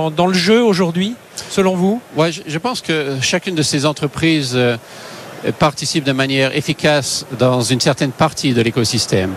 dans le jeu aujourd'hui, selon vous ? Ouais, je pense que chacune de ces entreprises participe de manière efficace dans une certaine partie de l'écosystème.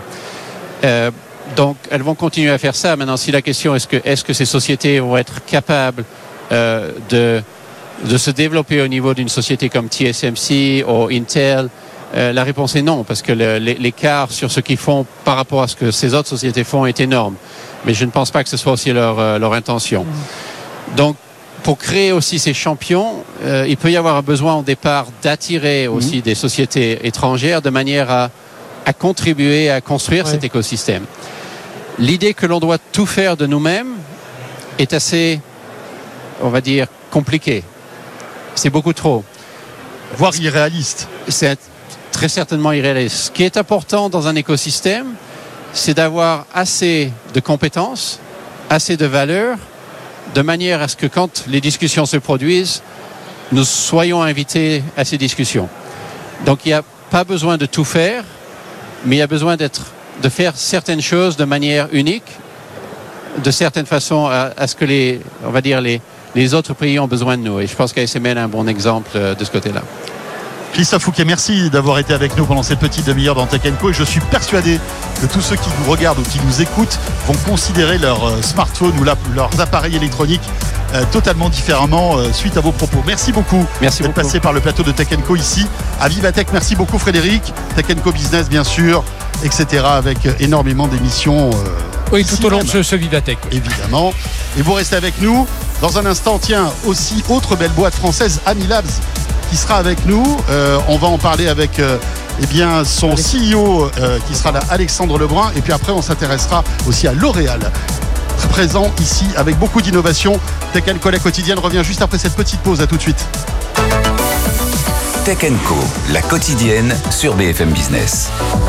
Donc, elles vont continuer à faire ça. Maintenant, si la question est-ce que ces sociétés vont être capables de se développer au niveau d'une société comme TSMC ou Intel, la réponse est non, parce que l'écart sur ce qu'ils font par rapport à ce que ces autres sociétés font est énorme. Mais je ne pense pas que ce soit aussi leur intention. Donc, pour créer aussi ces champions, il peut y avoir un besoin au départ d'attirer aussi des sociétés étrangères de manière à contribuer à construire cet écosystème. L'idée que l'on doit tout faire de nous-mêmes est assez, on va dire, compliquée. C'est beaucoup trop. Voire irréaliste. C'est très certainement irréaliste. Ce qui est important dans un écosystème, c'est d'avoir assez de compétences, assez de valeur, de manière à ce que quand les discussions se produisent, nous soyons invités à ces discussions. Donc il n'y a pas besoin de tout faire, mais il y a besoin de faire certaines choses de manière unique, de certaines façons à ce que les autres pays ont besoin de nous. Et je pense qu'ASML est un bon exemple de ce côté-là. Christophe Fouquet, merci d'avoir été avec nous pendant cette petite demi-heure dans Tech & Co. Et je suis persuadé que tous ceux qui nous regardent ou qui nous écoutent vont considérer leur smartphone ou leurs appareils électroniques totalement différemment suite à vos propos. Merci beaucoup d'être passé par le plateau de Tech & Co ici à Vivatech. Merci beaucoup Frédéric. Tech & Co Business bien sûr, etc. avec énormément d'émissions. Oui, tout au long de ce Vivatech. Évidemment. Et vous restez avec nous. Dans un instant, tiens, aussi autre belle boîte française, Amilabs, qui sera avec nous. On va en parler avec son CEO qui sera là, Alexandre Lebrun. Et puis après, on s'intéressera aussi à L'Oréal, très présent ici avec beaucoup d'innovation. Tech & Co, la quotidienne, revient juste après cette petite pause. À tout de suite. Tech & Co, la quotidienne sur BFM Business.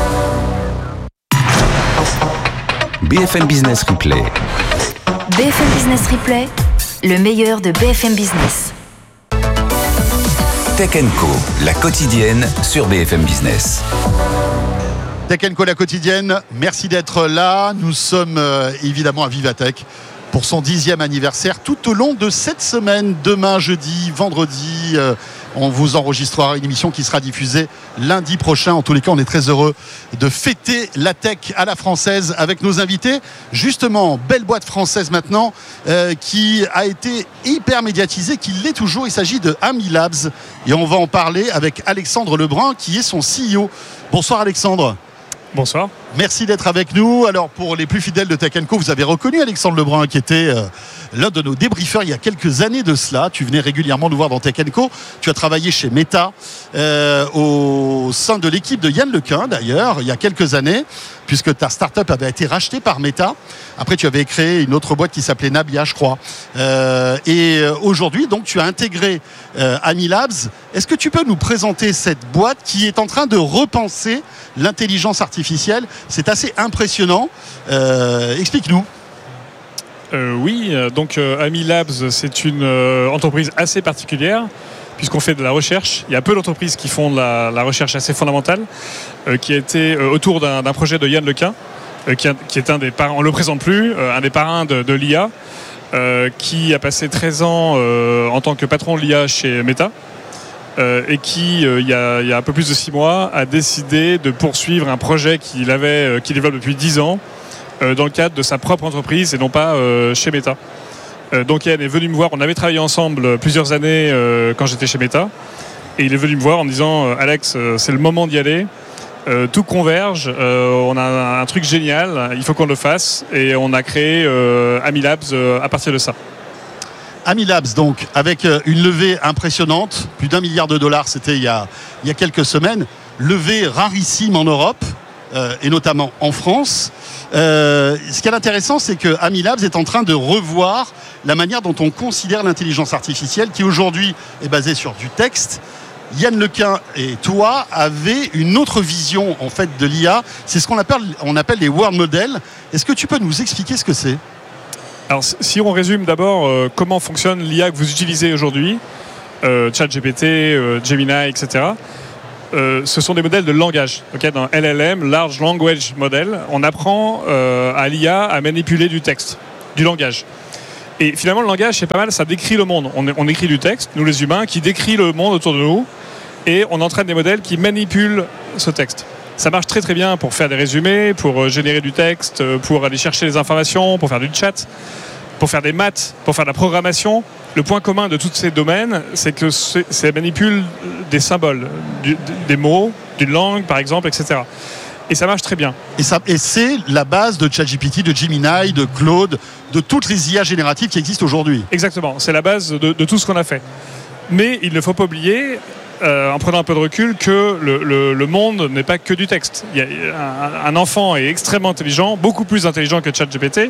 BFM Business Replay. BFM Business Replay, le meilleur de BFM Business. Tech & Co, la quotidienne sur BFM Business. Tech & Co, la quotidienne, merci d'être là. Nous sommes évidemment à Vivatech pour son 10e anniversaire tout au long de cette semaine. Demain, jeudi, vendredi, on vous enregistrera une émission qui sera diffusée lundi prochain. En tous les cas, on est très heureux de fêter la tech à la française avec nos invités. Justement, belle boîte française maintenant qui a été hyper médiatisée, qui l'est toujours. Il s'agit de Amilabs et on va en parler avec Alexandre Lebrun qui est son CEO. Bonsoir Alexandre. Bonsoir. Merci d'être avec nous. Alors pour les plus fidèles de Tech & Co, vous avez reconnu Alexandre Lebrun qui était l'un de nos débriefeurs il y a quelques années de cela. Tu venais régulièrement nous voir dans Tech & Co. Tu as travaillé chez Meta au sein de l'équipe de Yann Lequin d'ailleurs il y a quelques années, puisque ta start-up avait été rachetée par Meta. Après tu avais créé une autre boîte qui s'appelait Nabia, je crois. Et aujourd'hui donc tu as intégré Amilabs. Est-ce que tu peux nous présenter cette boîte qui est en train de repenser l'intelligence artificielle? C'est assez impressionnant. Explique-nous. Oui, donc Amilabs, c'est une entreprise assez particulière puisqu'on fait de la recherche. Il y a peu d'entreprises qui font de la recherche assez fondamentale, qui a été autour d'un projet de Yann Lequin, qui est un des parrains, on ne le présente plus, un des parrains de l'IA, qui a passé 13 ans en tant que patron de l'IA chez Meta. Et qui, il y a un peu plus de 6 mois, a décidé de poursuivre un projet qu'il développe depuis 10 ans dans le cadre de sa propre entreprise et non pas chez Meta. Donc Yann est venu me voir, on avait travaillé ensemble plusieurs années quand j'étais chez Meta, et il est venu me voir en me disant Alex, c'est le moment d'y aller, tout converge, on a un truc génial, il faut qu'on le fasse, et on a créé Amilabs à partir de ça. Amilabs, donc, avec une levée impressionnante, plus d'1 milliard de dollars, c'était il y a quelques semaines, levée rarissime en Europe, et notamment en France. Ce qui est intéressant, c'est que Amilabs est en train de revoir la manière dont on considère l'intelligence artificielle, qui aujourd'hui est basée sur du texte. Yann Lequin et toi avez une autre vision en fait de l'IA. C'est ce qu'on appelle les world models. Est-ce que tu peux nous expliquer ce que c'est ? Alors, si on résume d'abord comment fonctionne l'IA que vous utilisez aujourd'hui, ChatGPT, Gemini, etc., ce sont des modèles de langage. Okay, dans LLM, Large Language Model, on apprend à l'IA à manipuler du texte, du langage. Et finalement, le langage, c'est pas mal, ça décrit le monde. On écrit du texte, nous les humains, qui décrit le monde autour de nous, et on entraîne des modèles qui manipulent ce texte. Ça marche très très bien pour faire des résumés, pour générer du texte, pour aller chercher des informations, pour faire du chat, pour faire des maths, pour faire de la programmation. Le point commun de tous ces domaines, c'est que ça manipule des symboles, des mots, d'une langue par exemple, etc. Et ça marche très bien. Et c'est la base de ChatGPT, de Gemini, de Claude, de toutes les IA génératives qui existent aujourd'hui. Exactement, c'est la base de tout ce qu'on a fait. Mais il ne faut pas oublier, en prenant un peu de recul, que le monde n'est pas que du texte. Un enfant est extrêmement intelligent, beaucoup plus intelligent que ChatGPT,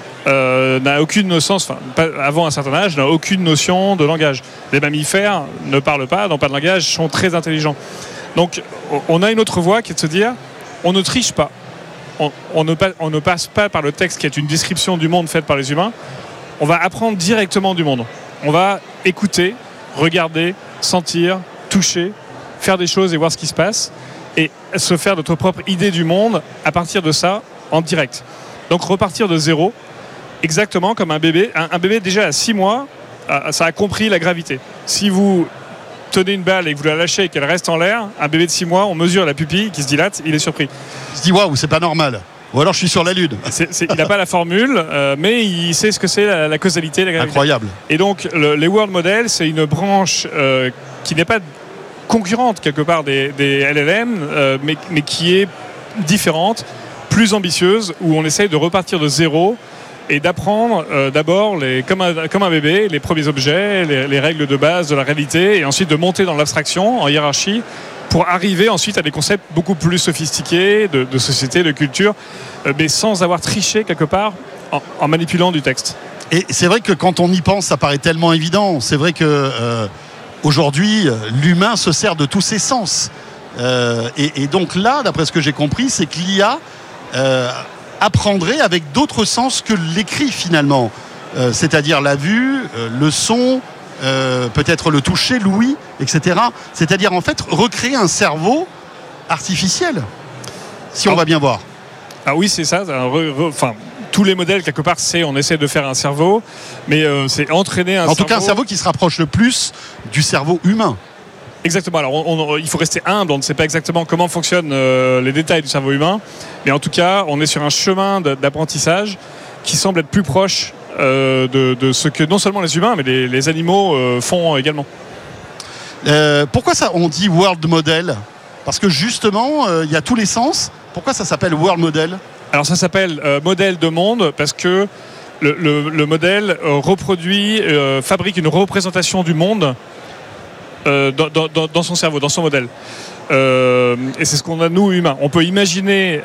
n'a aucune notion, avant un certain âge, n'a aucune notion de langage. Les mammifères ne parlent pas, n'ont pas de langage, sont très intelligents. Donc on a une autre voie qui est de se dire, on ne triche pas. On ne passe pas par le texte qui est une description du monde faite par les humains. On va apprendre directement du monde. On va écouter, regarder, sentir, toucher, faire des choses et voir ce qui se passe et se faire notre propre idée du monde à partir de ça en direct. Donc repartir de zéro, exactement comme un bébé. Un bébé déjà à 6 mois, ça a compris la gravité. Si vous tenez une balle et que vous la lâchez et qu'elle reste en l'air, un bébé de 6 mois, on mesure la pupille qui se dilate, il est surpris. Il se dit waouh, c'est pas normal. Ou alors je suis sur la Lune. Il n'a pas la formule, mais il sait ce que c'est la causalité, la gravité. Incroyable. Et donc les world models, c'est une branche qui n'est pas concurrente quelque part des LLM, mais qui est différente, plus ambitieuse, où on essaye de repartir de zéro et d'apprendre d'abord, comme un bébé, les premiers objets, les règles de base de la réalité, et ensuite de monter dans l'abstraction, en hiérarchie, pour arriver ensuite à des concepts beaucoup plus sophistiqués de société, de culture, mais sans avoir triché quelque part en manipulant du texte. Et c'est vrai que quand on y pense, ça paraît tellement évident. C'est vrai que aujourd'hui, l'humain se sert de tous ses sens. Et donc là, d'après ce que j'ai compris, c'est que l'IA apprendrait avec d'autres sens que l'écrit finalement. C'est-à-dire la vue, le son, peut-être le toucher, l'ouïe, etc. C'est-à-dire en fait recréer un cerveau artificiel, si on va bien voir. Ah oui, c'est ça. Tous les modèles, quelque part, on essaie de faire un cerveau, mais c'est entraîner un cerveau. En tout cas, un cerveau qui se rapproche le plus du cerveau humain. Exactement. Alors, il faut rester humble. On ne sait pas exactement comment fonctionnent les détails du cerveau humain, mais en tout cas, on est sur un chemin d'apprentissage qui semble être plus proche de ce que non seulement les humains, mais les animaux font également. Pourquoi ça, on dit world model ? Parce que justement, il y a tous les sens. Pourquoi ça s'appelle world model ? Alors ça s'appelle modèle de monde parce que le modèle fabrique une représentation du monde dans son cerveau, dans son modèle. Et c'est ce qu'on a nous humains. On peut imaginer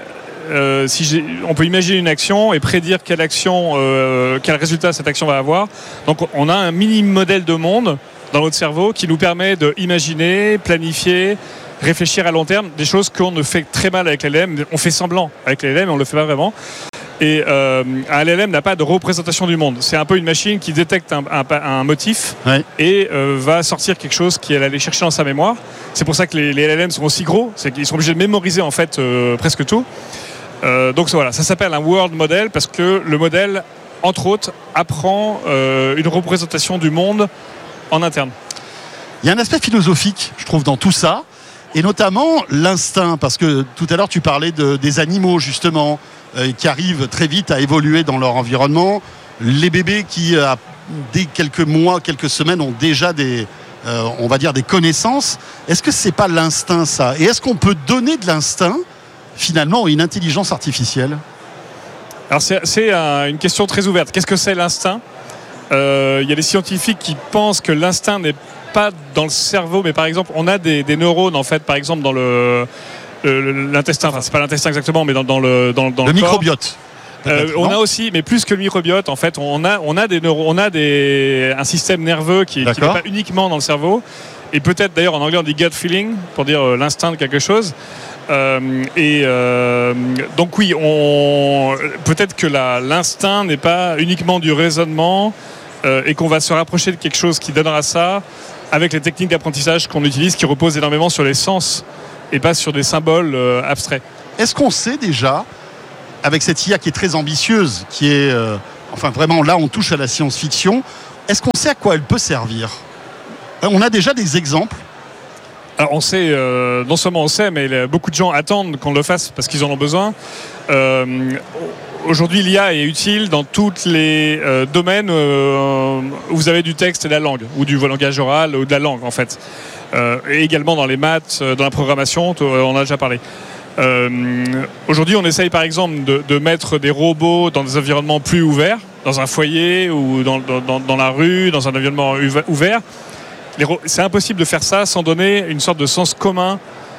une action et prédire quel résultat cette action va avoir. Donc on a un mini modèle de monde dans notre cerveau qui nous permet d'imaginer, planifier, réfléchir à long terme, des choses qu'on ne fait très mal avec l'LM. On fait semblant avec l'LM, mais on ne le fait pas vraiment. Et un LLM n'a pas de représentation du monde. C'est un peu une machine qui détecte un motif et va sortir quelque chose qu'elle allait chercher dans sa mémoire. C'est pour ça que les LLM sont aussi gros. C'est qu'ils sont obligés de mémoriser en fait presque tout. Donc voilà, ça s'appelle un world model parce que le modèle, entre autres, apprend une représentation du monde en interne. Il y a un aspect philosophique, je trouve, dans tout ça. Et notamment l'instinct, parce que tout à l'heure tu parlais des animaux justement qui arrivent très vite à évoluer dans leur environnement. Les bébés qui, dès quelques mois, quelques semaines, ont déjà on va dire des connaissances. Est-ce que c'est pas l'instinct ça ? Et est-ce qu'on peut donner de l'instinct finalement à une intelligence artificielle ? Alors c'est une question très ouverte. Qu'est-ce que c'est l'instinct ? Il y a des scientifiques qui pensent que l'instinct n'est pas dans le cerveau, mais par exemple, on a des neurones en fait, par exemple dans l'intestin. Enfin, c'est pas l'intestin exactement, mais dans le microbiote. On a aussi, mais plus que le microbiote, en fait, on a un système nerveux qui n'est pas uniquement dans le cerveau. Et peut-être d'ailleurs en anglais on dit gut feeling pour dire l'instinct de quelque chose. Donc oui, peut-être que l'instinct n'est pas uniquement du raisonnement et qu'on va se rapprocher de quelque chose qui donnera ça avec les techniques d'apprentissage qu'on utilise qui reposent énormément sur les sens et pas sur des symboles abstraits. Est-ce qu'on sait déjà, avec cette IA qui est très ambitieuse, qui est enfin vraiment là on touche à la science-fiction. Est-ce qu'on sait à quoi elle peut servir ? On a déjà des exemples ? Alors on sait, non seulement on sait, mais beaucoup de gens attendent qu'on le fasse parce qu'ils en ont besoin. Aujourd'hui, l'IA est utile dans tous les domaines où vous avez du texte et de la langue, ou du langage oral, ou de la langue en fait. Et également dans les maths, dans la programmation, on en a déjà parlé. Aujourd'hui, on essaye par exemple de mettre des robots dans des environnements plus ouverts, dans un foyer ou dans la rue, dans un environnement ouvert. C'est impossible de faire ça sans donner une sorte de sens commun,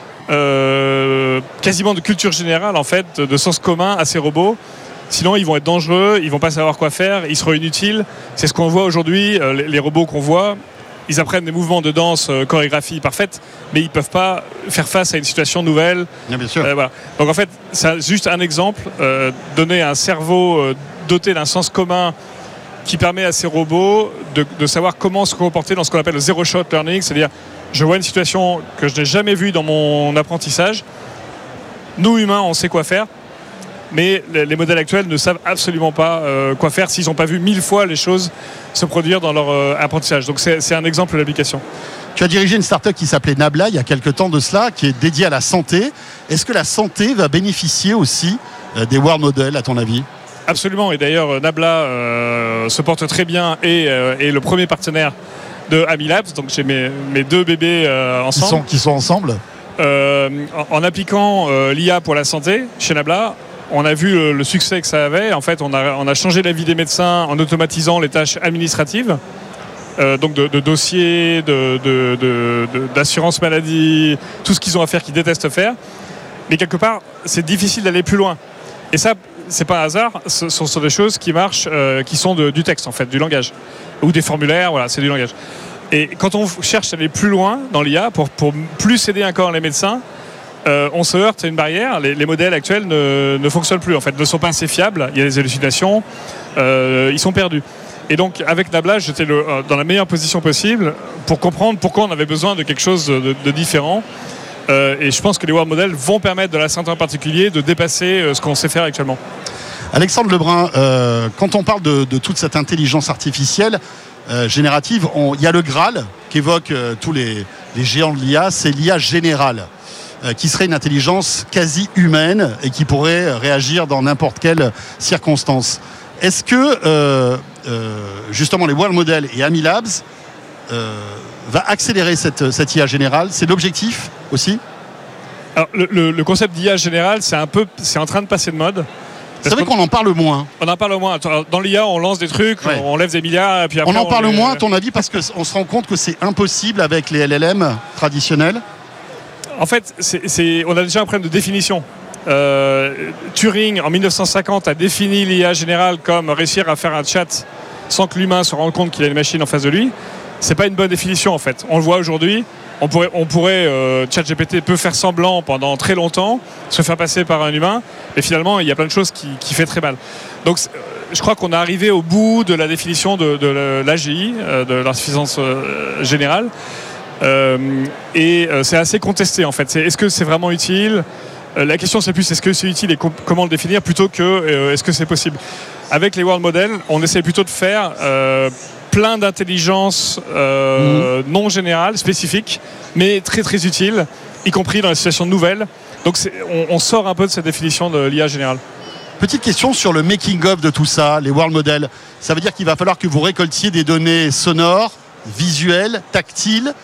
quasiment de culture générale en fait, de sens commun à ces robots. Sinon, ils vont être dangereux, ils vont pas savoir quoi faire, ils seront inutiles. C'est ce qu'on voit aujourd'hui, les robots qu'on voit. Ils apprennent des mouvements de danse, chorégraphie parfaite, mais ils ne peuvent pas faire face à une situation nouvelle. Bien sûr. Voilà. Donc en fait, c'est juste un exemple, donner un cerveau doté d'un sens commun qui permet à ces robots de savoir comment se comporter dans ce qu'on appelle le zero shot learning, c'est-à-dire je vois une situation que je n'ai jamais vue dans mon apprentissage. Nous, humains, on sait quoi faire. Mais les modèles actuels ne savent absolument pas quoi faire s'ils n'ont pas vu 1000 fois les choses se produire dans leur apprentissage. Donc c'est un exemple d'application. Tu as dirigé une start-up qui s'appelait Nabla il y a quelques temps de cela, qui est dédiée à la santé. Est-ce que la santé va bénéficier aussi des world models, à ton avis ? Absolument. Et d'ailleurs, Nabla se porte très bien et est le premier partenaire de Amilabs. Donc j'ai mes deux bébés ensemble. Qui sont ensemble ? En appliquant l'IA pour la santé chez Nabla, on a vu le succès que ça avait. En fait, on a changé la vie des médecins en automatisant les tâches administratives, donc de dossiers, d'assurance maladie, tout ce qu'ils ont à faire, qu'ils détestent faire. Mais quelque part, c'est difficile d'aller plus loin. Et ça, c'est pas un hasard. Ce sont des choses qui marchent, qui sont du texte, en fait, du langage. Ou des formulaires, voilà, c'est du langage. Et quand on cherche à aller plus loin dans l'IA, pour plus aider encore les médecins, on se heurte à une barrière. Les modèles actuels ne fonctionnent plus, en fait, ne sont pas assez fiables. Il y a des hallucinations, ils sont perdus. Et donc, avec Nabla, j'étais dans la meilleure position possible pour comprendre pourquoi on avait besoin de quelque chose de différent. Et je pense que les world models vont permettre, de la santé en particulier, de dépasser ce qu'on sait faire actuellement. Alexandre Lebrun, quand on parle de toute cette intelligence artificielle générative, il y a le Graal qu'évoquent tous les géants de l'IA, c'est l'IA générale, qui serait une intelligence quasi humaine et qui pourrait réagir dans n'importe quelle circonstance. Est-ce que justement les world models et Amilabs va accélérer cette IA générale ? C'est l'objectif aussi ? Alors, le concept d'IA générale, c'est en train de passer de mode. C'est vrai qu'on en parle moins. On en parle moins. Dans l'IA, on lance des trucs, ouais. On lève des milliards. Et puis après, on en parle moins, à ton avis, parce qu'on se rend compte que c'est impossible avec les LLM traditionnels ? En fait, on a déjà un problème de définition. Turing, en 1950, a défini l'IA générale comme réussir à faire un chat sans que l'humain se rende compte qu'il a une machine en face de lui. C'est pas une bonne définition, en fait. On le voit aujourd'hui. On pourrait ChatGPT peut faire semblant pendant très longtemps, se faire passer par un humain, et finalement il y a plein de choses qui fait très mal. Donc je crois qu'on est arrivé au bout de la définition de l'AGI, de l'insuffisance générale, et c'est assez contesté en fait. Est-ce que c'est vraiment utile ? La question c'est plus est-ce que c'est utile et comment le définir plutôt que est-ce que c'est possible. Avec les world models, on essaie plutôt de faire plein d'intelligence non générale, spécifique, mais très très utile, y compris dans les situations nouvelles. Donc on sort un peu de cette définition de l'IA générale. Petite question sur le making-of de tout ça, les world models. Ça veut dire qu'il va falloir que vous récoltiez des données sonores, visuelles, tactiles,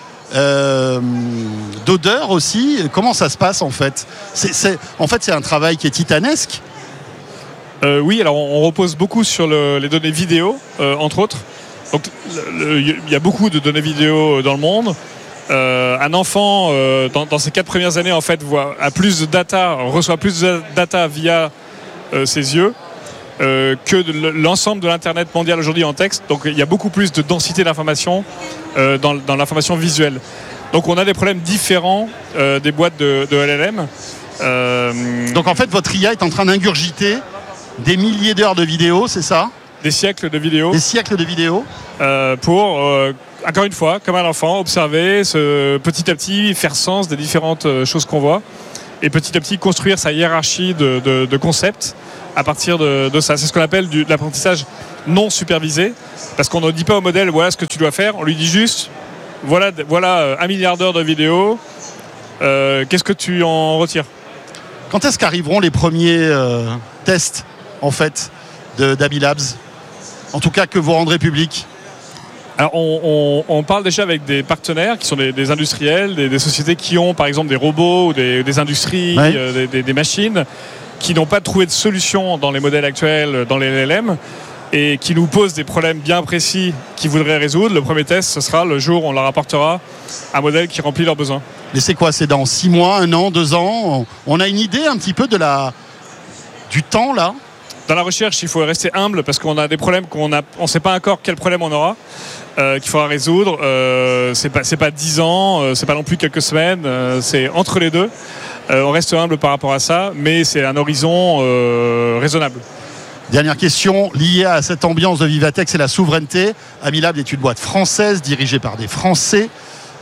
d'odeur aussi. Comment ça se passe en fait ? En fait, c'est un travail qui est titanesque. Oui, alors on repose beaucoup sur les données vidéo, entre autres. Donc il y a beaucoup de données vidéo dans le monde. Un enfant, dans ses 4 premières années, en fait, reçoit plus de data via ses yeux que l'ensemble de l'Internet mondial aujourd'hui en texte. Donc il y a beaucoup plus de densité d'information dans l'information visuelle. Donc on a des problèmes différents des boîtes de LLM. Donc en fait, votre IA est en train d'ingurgiter des milliers d'heures de vidéos, c'est ça ? Des siècles de vidéos. Des siècles de vidéos. Pour, encore une fois, comme un enfant, observer, petit à petit faire sens des différentes choses qu'on voit et petit à petit construire sa hiérarchie de concepts à partir de ça. C'est ce qu'on appelle de l'apprentissage non supervisé, parce qu'on ne dit pas au modèle voilà ce que tu dois faire, on lui dit juste voilà 1 milliard d'heures de vidéo, qu'est-ce que tu en retires? Quand est-ce qu'arriveront les premiers tests en fait d'Ami Labs, en tout cas que vous rendrez public? Alors on parle déjà avec des partenaires qui sont des industriels, des sociétés qui ont par exemple des robots ou des industries, ouais. Des machines qui n'ont pas trouvé de solution dans les modèles actuels, dans les LLM, et qui nous posent des problèmes bien précis qu'ils voudraient résoudre. Le premier test, ce sera le jour où on leur apportera un modèle qui remplit leurs besoins. Mais c'est quoi? C'est dans 6 mois, 1 an, 2 ans? On a une idée un petit peu du temps là? Dans la recherche, il faut rester humble parce qu'on a des problèmes on ne sait pas encore quel problème on aura, qu'il faudra résoudre. C'est pas 10 ans, c'est pas non plus quelques semaines, c'est entre les deux. On reste humble par rapport à ça, mais c'est un horizon raisonnable. Dernière question liée à cette ambiance de Vivatech, c'est la souveraineté. Ami Labs est une boîte française dirigée par des Français.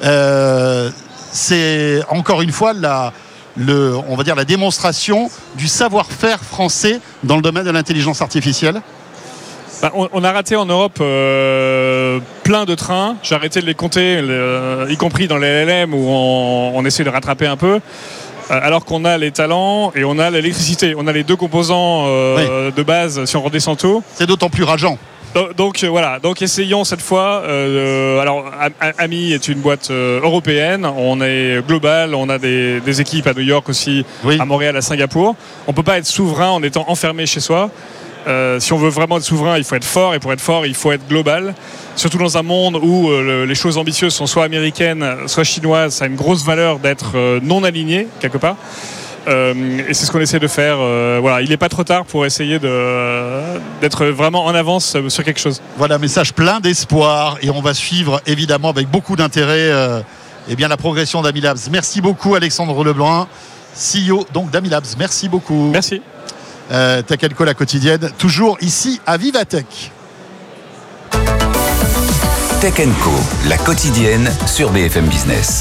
C'est encore une fois on va dire la démonstration du savoir-faire français dans le domaine de l'intelligence artificielle. On a raté en Europe plein de trains. J'ai arrêté de les compter, y compris dans les LLM où on essaie de rattraper un peu. Alors qu'on a les talents et on a l'électricité. On a les deux composants de base si on redescend tout. C'est d'autant plus rageant. Donc voilà, donc essayons cette fois. Alors Ami est une boîte européenne, on est global, on a des équipes à New York aussi, oui. À Montréal, à Singapour. On ne peut pas être souverain en étant enfermé chez soi. Si on veut vraiment être souverain, il faut être fort, et pour être fort, il faut être global. Surtout dans un monde où les choses ambitieuses sont soit américaines, soit chinoises, ça a une grosse valeur d'être non aligné quelque part. Et c'est ce qu'on essaie de faire. Voilà, il n'est pas trop tard pour essayer d'être vraiment en avance sur quelque chose. Voilà, message plein d'espoir, et on va suivre évidemment avec beaucoup d'intérêt la progression d'Ami Labs. Merci beaucoup Alexandre Lebrun, CEO donc d'Ami Labs. Merci beaucoup. Merci. Tech & Co, la quotidienne, toujours ici à Vivatech. Tech & Co, la quotidienne sur BFM Business.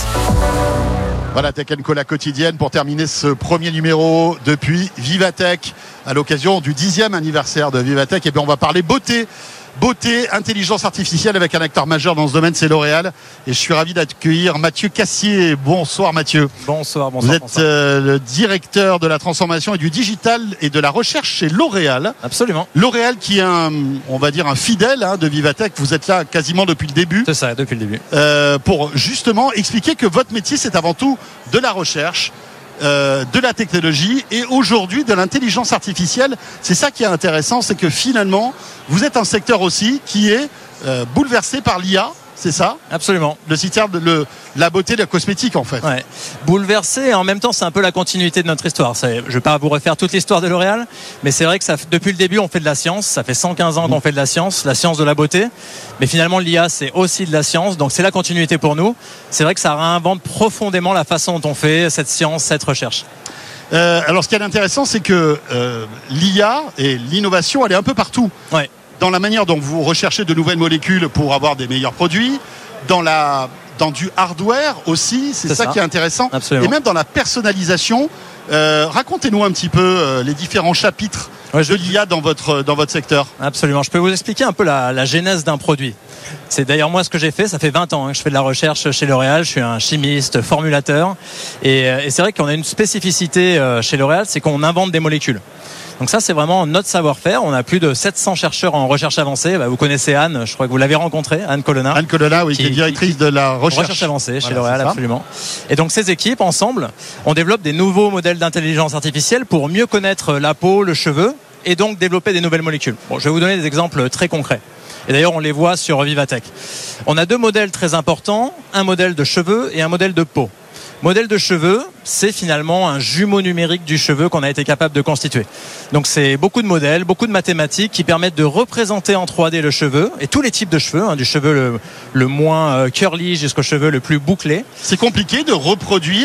Voilà, Tech & Co, la quotidienne, pour terminer ce premier numéro depuis Vivatech, à l'occasion du 10e anniversaire de Vivatech. Et bien on va parler beauté, intelligence artificielle avec un acteur majeur dans ce domaine, c'est L'Oréal. Et je suis ravi d'accueillir Mathieu Cassier. Bonsoir Mathieu. Bonsoir. Vous êtes le directeur de la transformation et du digital et de la recherche chez L'Oréal. Absolument. L'Oréal qui est on va dire un fidèle de Vivatech. Vous êtes là quasiment depuis le début. C'est ça, depuis le début. Pour justement expliquer que votre métier, c'est avant tout de la recherche, de la technologie et aujourd'hui de l'intelligence artificielle. C'est ça qui est intéressant, c'est que finalement vous êtes un secteur aussi qui est bouleversé par l'IA, c'est ça? Absolument. Le secteur de la beauté, de la cosmétique en fait. Ouais. Bouleversé et en même temps c'est un peu la continuité de notre histoire. Je ne vais pas vous refaire toute l'histoire de L'Oréal, mais c'est vrai que depuis le début on fait de la science. Ça fait 115 ans qu'on fait de la science de la beauté. Mais finalement l'IA c'est aussi de la science, donc c'est la continuité pour nous. C'est vrai que ça réinvente profondément la façon dont on fait cette science, cette recherche. Alors ce qui est intéressant c'est que l'IA et l'innovation elle est un peu partout. Ouais. Dans la manière dont vous recherchez de nouvelles molécules pour avoir des meilleurs produits, dans du hardware aussi, c'est ça qui est intéressant. Absolument. Et même dans la personnalisation. Racontez-nous un petit peu les différents chapitres de l'IA dans votre secteur. Absolument, je peux vous expliquer un peu la genèse d'un produit. C'est d'ailleurs moi ce que j'ai fait, ça fait 20 ans que je fais de la recherche chez L'Oréal, je suis un chimiste, formulateur, et c'est vrai qu'on a une spécificité chez L'Oréal, c'est qu'on invente des molécules. Donc ça c'est vraiment notre savoir-faire. On a plus de 700 chercheurs en recherche avancée. Vous connaissez Anne, je crois que vous l'avez rencontrée, Anne Colonna. Anne Colonna, oui, qui est directrice de la recherche avancée chez L'Oréal, absolument. Et donc ces équipes ensemble, on développe des nouveaux modèles d'intelligence artificielle pour mieux connaître la peau, le cheveu, et donc développer des nouvelles molécules. Bon, je vais vous donner des exemples très concrets. Et d'ailleurs, on les voit sur Vivatech. On a 2 modèles très importants, un modèle de cheveux et un modèle de peau. Modèle de cheveux, c'est finalement un jumeau numérique du cheveu qu'on a été capable de constituer. Donc c'est beaucoup de modèles, beaucoup de mathématiques qui permettent de représenter en 3D le cheveu et tous les types de cheveux, du cheveu le moins curly jusqu'au cheveu le plus bouclé. C'est compliqué de reproduire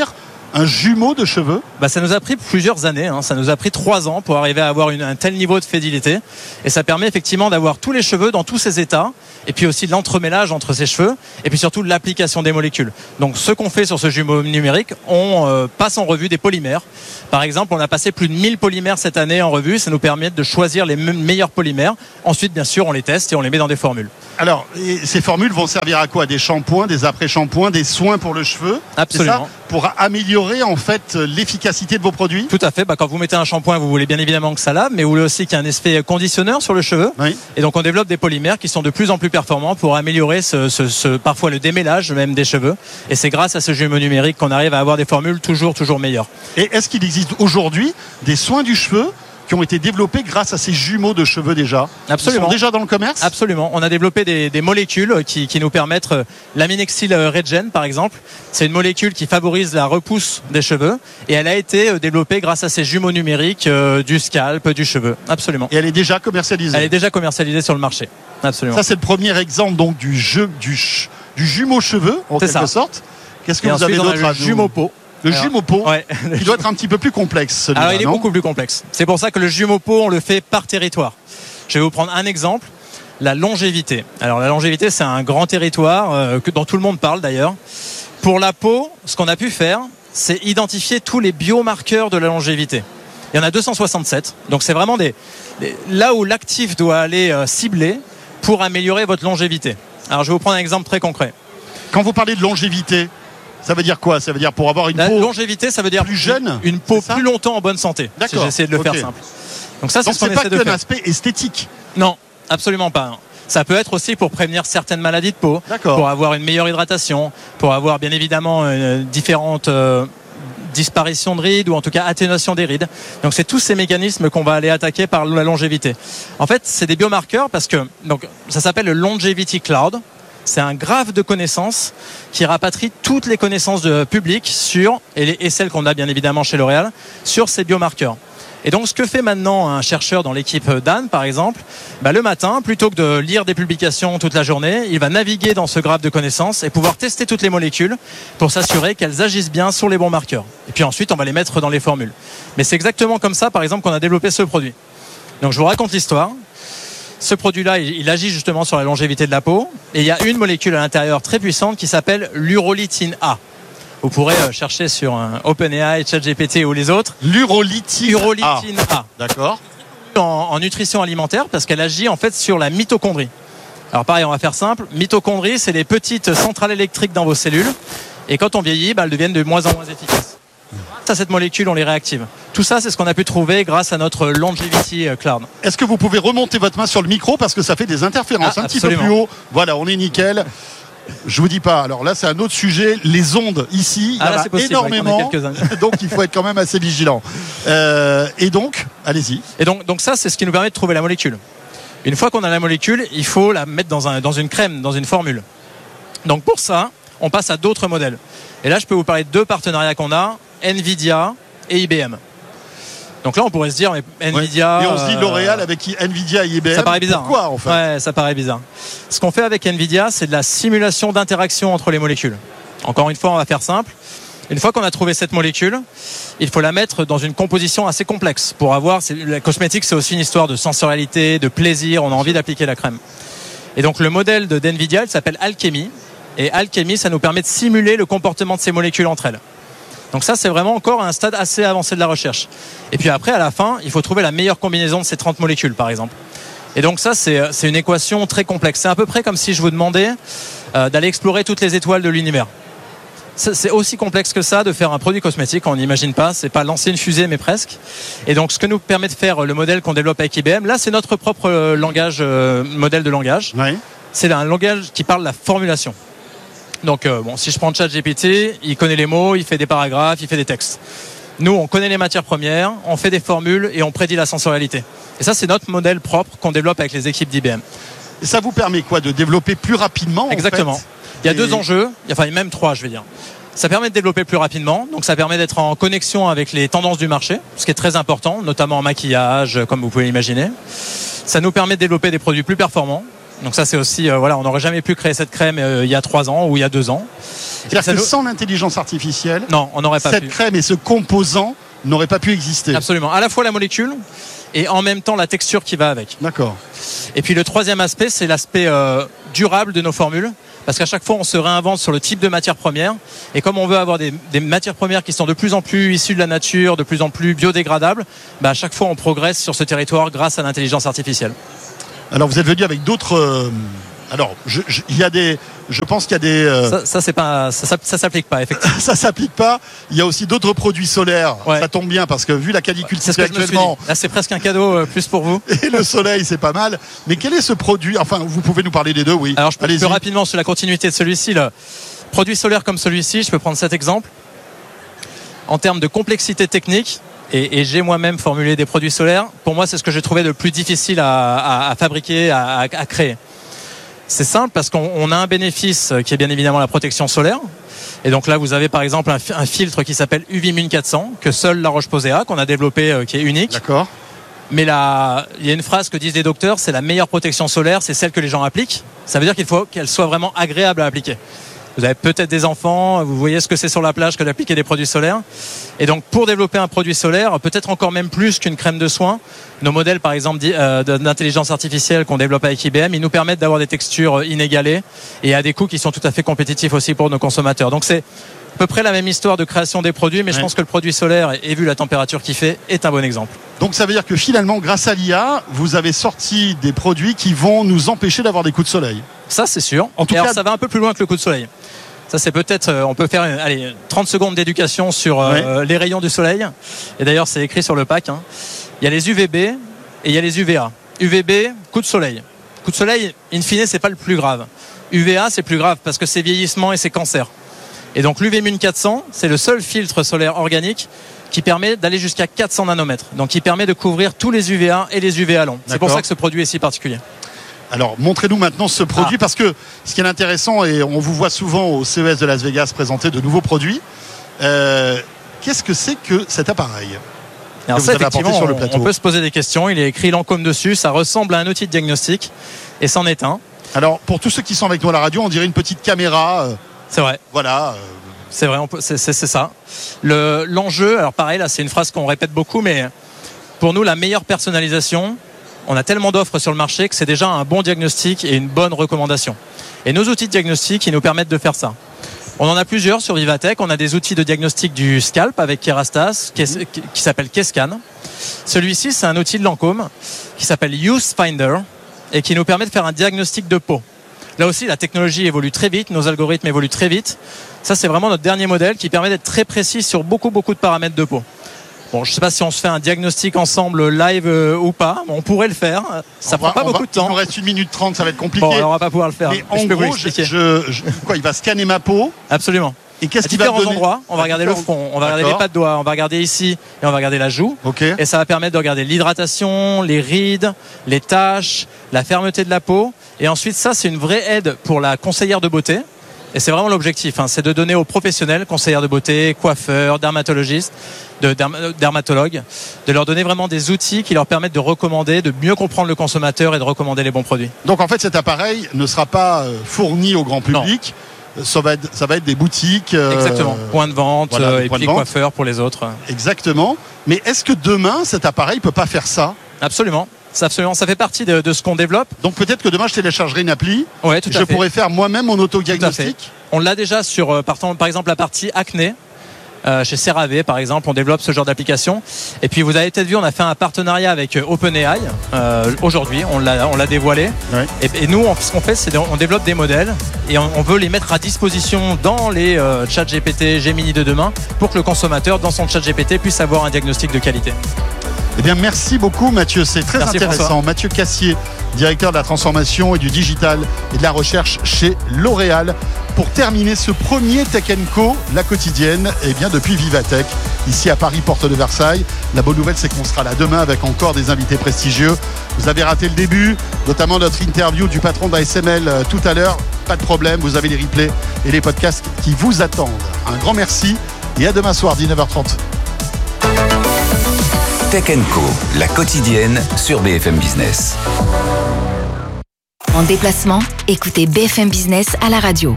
un jumeau de cheveux? Ça nous a pris plusieurs années, ça nous a pris 3 ans pour arriver à avoir un tel niveau de fidélité, et ça permet effectivement d'avoir tous les cheveux dans tous ces états, et puis aussi de l'entremêlage entre ces cheveux, et puis surtout de l'application des molécules. Donc ce qu'on fait sur ce jumeau numérique, on passe en revue des polymères. Par exemple, on a passé plus de 1000 polymères cette année en revue, ça nous permet de choisir les meilleurs polymères. Ensuite, bien sûr, on les teste et on les met dans des formules. Alors, ces formules vont servir à quoi? Des shampoings, des après-shampoings, des soins pour le cheveu? Absolument. C'est ça, pour améliorer en fait l'efficacité de vos produits? Tout à fait. Quand vous mettez un shampoing, vous voulez bien évidemment que ça lave, mais vous voulez aussi qu'il y ait un effet conditionneur sur le cheveu. Oui. Et donc on développe des polymères qui sont de plus en plus performants pour améliorer parfois le démêlage même des cheveux. Et c'est grâce à ce jumeau numérique qu'on arrive à avoir des formules toujours meilleures. Et est-ce qu'il existe aujourd'hui des soins du cheveu qui ont été développés grâce à ces jumeaux de cheveux déjà? Absolument. Ils sont déjà dans le commerce? Absolument. On a développé des molécules qui nous permettent, l'aminexyl regen par exemple, c'est une molécule qui favorise la repousse des cheveux, et elle a été développée grâce à ces jumeaux numériques du scalp, du cheveu. Absolument. Et elle est déjà commercialisée? Elle est déjà commercialisée sur le marché. Absolument. Ça, c'est le premier exemple donc du jumeau cheveux en quelque sorte. Qu'est-ce que vous avez d'autre à le jumeau peau. Le jumeau peau, ouais, qui doit être un petit peu plus complexe, celui-là. Alors il est beaucoup plus complexe. C'est pour ça que le jumeau peau, on le fait par territoire. Je vais vous prendre un exemple, la longévité. Alors la longévité, c'est un grand territoire dont tout le monde parle d'ailleurs. Pour la peau, ce qu'on a pu faire, c'est identifier tous les biomarqueurs de la longévité. Il y en a 267. Donc c'est vraiment là où l'actif doit aller cibler pour améliorer votre longévité. Alors je vais vous prendre un exemple très concret. Quand vous parlez de longévité, ça veut dire quoi? Ça veut dire pour avoir une peau longévité, ça veut dire plus jeune, une peau plus longtemps en bonne santé. D'accord. Si j'essaie de le faire simple. Donc ça, c'est ce qu'on essaie de faire. Donc c'est pas qu'un aspect esthétique. Non, absolument pas. Ça peut être aussi pour prévenir certaines maladies de peau, pour avoir une meilleure hydratation, pour avoir bien évidemment différentes disparitions de rides, ou en tout cas atténuation des rides. Donc c'est tous ces mécanismes qu'on va aller attaquer par la longévité. En fait, c'est des biomarqueurs parce que ça s'appelle le Longevity Cloud. C'est un graphe de connaissances qui rapatrie toutes les connaissances publiques et celles qu'on a bien évidemment chez L'Oréal sur ces biomarqueurs. Et donc ce que fait maintenant un chercheur dans l'équipe d'Anne par exemple, le matin, plutôt que de lire des publications toute la journée, il va naviguer dans ce graphe de connaissances et pouvoir tester toutes les molécules pour s'assurer qu'elles agissent bien sur les bons marqueurs. Et puis ensuite on va les mettre dans les formules. Mais c'est exactement comme ça par exemple qu'on a développé ce produit. Donc je vous raconte l'histoire. Ce produit-là, il agit justement sur la longévité de la peau, et il y a une molécule à l'intérieur très puissante qui s'appelle l'urolitine A. Vous pourrez chercher sur OpenAI, ChatGPT ou les autres. L'urolitine A. D'accord. En nutrition alimentaire, parce qu'elle agit en fait sur la mitochondrie. Alors pareil, on va faire simple. Mitochondrie, c'est les petites centrales électriques dans vos cellules, et quand on vieillit, elles deviennent de moins en moins efficaces. À cette molécule, on les réactive. Tout ça, c'est ce qu'on a pu trouver grâce à notre Longevity Cloud. Est-ce que vous pouvez remonter votre main sur le micro parce que ça fait des interférences un petit peu plus haut? Voilà, on est nickel. Je vous dis pas. Alors là, c'est un autre sujet. Les ondes ici, il y en a énormément. Donc il faut être quand même assez vigilant. Et donc, allez-y. Et donc ça, c'est ce qui nous permet de trouver la molécule. Une fois qu'on a la molécule, il faut la mettre dans une crème, dans une formule. Donc pour ça, on passe à d'autres modèles. Et là, je peux vous parler de 2 partenariats qu'on a, Nvidia et IBM. Donc là, on pourrait se dire, mais Nvidia... Et on se dit L'Oréal avec Nvidia et IBM. Ça paraît bizarre. Pourquoi, en fait? Ouais, ça paraît bizarre. Ce qu'on fait avec Nvidia, c'est de la simulation d'interaction entre les molécules. Encore une fois, on va faire simple. Une fois qu'on a trouvé cette molécule, il faut la mettre dans une composition assez complexe pour avoir... La cosmétique, c'est aussi une histoire de sensorialité, de plaisir. On a envie d'appliquer la crème. Et donc, le modèle d'Nvidia, il s'appelle Alchemy. Et Alchemy, ça nous permet de simuler le comportement de ces molécules entre elles. Donc ça, c'est vraiment encore un stade assez avancé de la recherche. Et puis après, à la fin, il faut trouver la meilleure combinaison de ces 30 molécules, par exemple. Et donc ça, c'est une équation très complexe. C'est à peu près comme si je vous demandais d'aller explorer toutes les étoiles de l'univers. C'est aussi complexe que ça de faire un produit cosmétique, on n'imagine pas. C'est pas lancer une fusée, mais presque. Et donc, ce que nous permet de faire le modèle qu'on développe avec IBM, là, c'est notre propre langage, modèle de langage. Oui. C'est un langage qui parle de la formulation. Donc si je prends ChatGPT, il connaît les mots, il fait des paragraphes, il fait des textes. Nous, on connaît les matières premières, on fait des formules et on prédit la sensorialité. Et ça, c'est notre modèle propre qu'on développe avec les équipes d'IBM. Et ça vous permet quoi? De développer plus rapidement? Exactement. En fait, il y a 2 enjeux, enfin même 3, je vais dire. Ça permet de développer plus rapidement, donc ça permet d'être en connexion avec les tendances du marché, ce qui est très important, notamment en maquillage, comme vous pouvez l'imaginer. Ça nous permet de développer des produits plus performants. Donc ça c'est aussi, on n'aurait jamais pu créer cette crème il y a 3 ans ou il y a 2 ans. C'est-à-dire que sans l'intelligence artificielle, non, on n'aurait pas cette crème et ce composant n'auraient pas pu exister. Absolument. À la fois la molécule et en même temps la texture qui va avec. D'accord. Et puis le troisième aspect, c'est l'aspect durable de nos formules. Parce qu'à chaque fois, on se réinvente sur le type de matière première. Et comme on veut avoir des matières premières qui sont de plus en plus issues de la nature, de plus en plus biodégradables, à chaque fois, on progresse sur ce territoire grâce à l'intelligence artificielle. Alors, vous êtes venu avec d'autres... je pense qu'il y a des... Ça s'applique pas, effectivement. Ça s'applique pas. Il y a aussi d'autres produits solaires. Ouais. Ça tombe bien parce que vu la canicule c'est ce actuellement... Là, c'est presque un cadeau plus pour vous. Et le soleil, c'est pas mal. Mais quel est ce produit? Enfin, vous pouvez nous parler des deux, oui. Alors, je peux rapidement sur la continuité de celui-ci. Le produit solaire comme celui-ci, je peux prendre cet exemple. En termes de complexité technique, et j'ai moi-même formulé des produits solaires, pour moi, c'est ce que j'ai trouvé de plus difficile à fabriquer, à créer. C'est simple parce qu'on a un bénéfice qui est bien évidemment la protection solaire. Et donc là, vous avez par exemple un filtre qui s'appelle UV 1400 que seule La Roche-Posay a, qu'on a développé, qui est unique. D'accord. Mais là, il y a une phrase que disent les docteurs, c'est la meilleure protection solaire, c'est celle que les gens appliquent. Ça veut dire qu'il faut qu'elle soit vraiment agréable à appliquer. Vous avez peut-être des enfants, vous voyez ce que c'est sur la plage que d'appliquer des produits solaires. Et donc pour développer un produit solaire, peut-être encore même plus qu'une crème de soin, nos modèles par exemple d'intelligence artificielle qu'on développe avec IBM, ils nous permettent d'avoir des textures inégalées et à des coûts qui sont tout à fait compétitifs aussi pour nos consommateurs. Donc c'est à peu près la même histoire de création des produits, mais je pense que le produit solaire, et vu la température qu'il fait, est un bon exemple. Donc ça veut dire que finalement, grâce à l'IA, vous avez sorti des produits qui vont nous empêcher d'avoir des coups de soleil. Ça c'est sûr. En tout cas, ça va un peu plus loin que le coup de soleil. Ça c'est peut-être, on peut faire 30 secondes d'éducation sur les rayons du soleil. Et d'ailleurs c'est écrit sur le pack. Il y a les UVB et il y a les UVA. UVB, coup de soleil. Coup de soleil, in fine, c'est pas le plus grave. UVA, c'est plus grave parce que c'est vieillissement et c'est cancer. Et donc l'UV 1400, c'est le seul filtre solaire organique qui permet d'aller jusqu'à 400 nanomètres. Donc il permet de couvrir tous les UVA et les UVA longs. C'est pour ça que ce produit est si particulier. Alors, montrez-nous maintenant ce produit parce que ce qui est intéressant, et on vous voit souvent au CES de Las Vegas présenter de nouveaux produits, qu'est-ce que c'est que cet appareil? Alors ça, effectivement, sur le plateau. On peut se poser des questions. Il est écrit Lancôme dessus. Ça ressemble à un outil de diagnostic et c'en est un. Alors, pour tous ceux qui sont avec nous à la radio, on dirait une petite caméra. C'est vrai. Voilà. C'est vrai, c'est ça. L'enjeu, alors pareil, là, c'est une phrase qu'on répète beaucoup, mais pour nous, la meilleure personnalisation, on a tellement d'offres sur le marché que c'est déjà un bon diagnostic et une bonne recommandation. Et nos outils de diagnostic, ils nous permettent de faire ça. On en a plusieurs sur Vivatech. On a des outils de diagnostic du scalp avec Kerastase qui s'appelle Kescan. Celui-ci, c'est un outil de Lancôme qui s'appelle Use Finder et qui nous permet de faire un diagnostic de peau. Là aussi, la technologie évolue très vite, nos algorithmes évoluent très vite. Ça, c'est vraiment notre dernier modèle qui permet d'être très précis sur beaucoup de paramètres de peau. Bon, je ne sais pas si on se fait un diagnostic ensemble live ou pas. On pourrait le faire. Ça prend pas beaucoup de temps. Il nous reste 1 minute 30, ça va être compliqué. Bon, alors on va pas pouvoir le faire. Mais en gros, il va scanner ma peau. Absolument. Et qu'est-ce qu'il va donner ? Différents endroits. On va regarder le front, on va regarder les pas de doigts, on va regarder ici et on va regarder la joue. Okay. Et ça va permettre de regarder l'hydratation, les rides, les taches, la fermeté de la peau. Et ensuite, ça, c'est une vraie aide pour la conseillère de beauté. Et c'est vraiment l'objectif, c'est de donner aux professionnels, conseillères de beauté, coiffeurs, dermatologistes, dermatologues, de leur donner vraiment des outils qui leur permettent de recommander, de mieux comprendre le consommateur et de recommander les bons produits. Donc en fait, cet appareil ne sera pas fourni au grand public. Ça va être des boutiques. Exactement, points de vente, et puis coiffeurs pour les autres. Exactement. Mais est-ce que demain, cet appareil ne peut pas faire ça ? Absolument. Ça fait partie de ce qu'on développe. Donc peut-être que demain je téléchargerai une appli. Ouais, tout à fait. Je pourrais faire moi-même mon autodiagnostic. On l'a déjà sur par exemple la partie acné. Chez CeraVe par exemple, on développe ce genre d'application. Et puis vous avez peut-être vu, on a fait un partenariat avec OpenAI aujourd'hui, on l'a dévoilé. Ouais. Et nous, ce qu'on fait, c'est on développe des modèles et on veut les mettre à disposition dans les chats GPT, Gemini de demain, pour que le consommateur, dans son chat GPT, puisse avoir un diagnostic de qualité. Eh bien, merci beaucoup Mathieu, c'est très intéressant. François. Mathieu Cassier, directeur de la transformation et du digital et de la recherche chez L'Oréal. Pour terminer ce premier Tech & Co, la quotidienne, depuis Vivatech, ici à Paris, porte de Versailles. La bonne nouvelle, c'est qu'on sera là demain avec encore des invités prestigieux. Vous avez raté le début, notamment notre interview du patron d'ASML tout à l'heure. Pas de problème, vous avez les replays et les podcasts qui vous attendent. Un grand merci et à demain soir, 19h30. Tech & Co, la quotidienne sur BFM Business. En déplacement, écoutez BFM Business à la radio.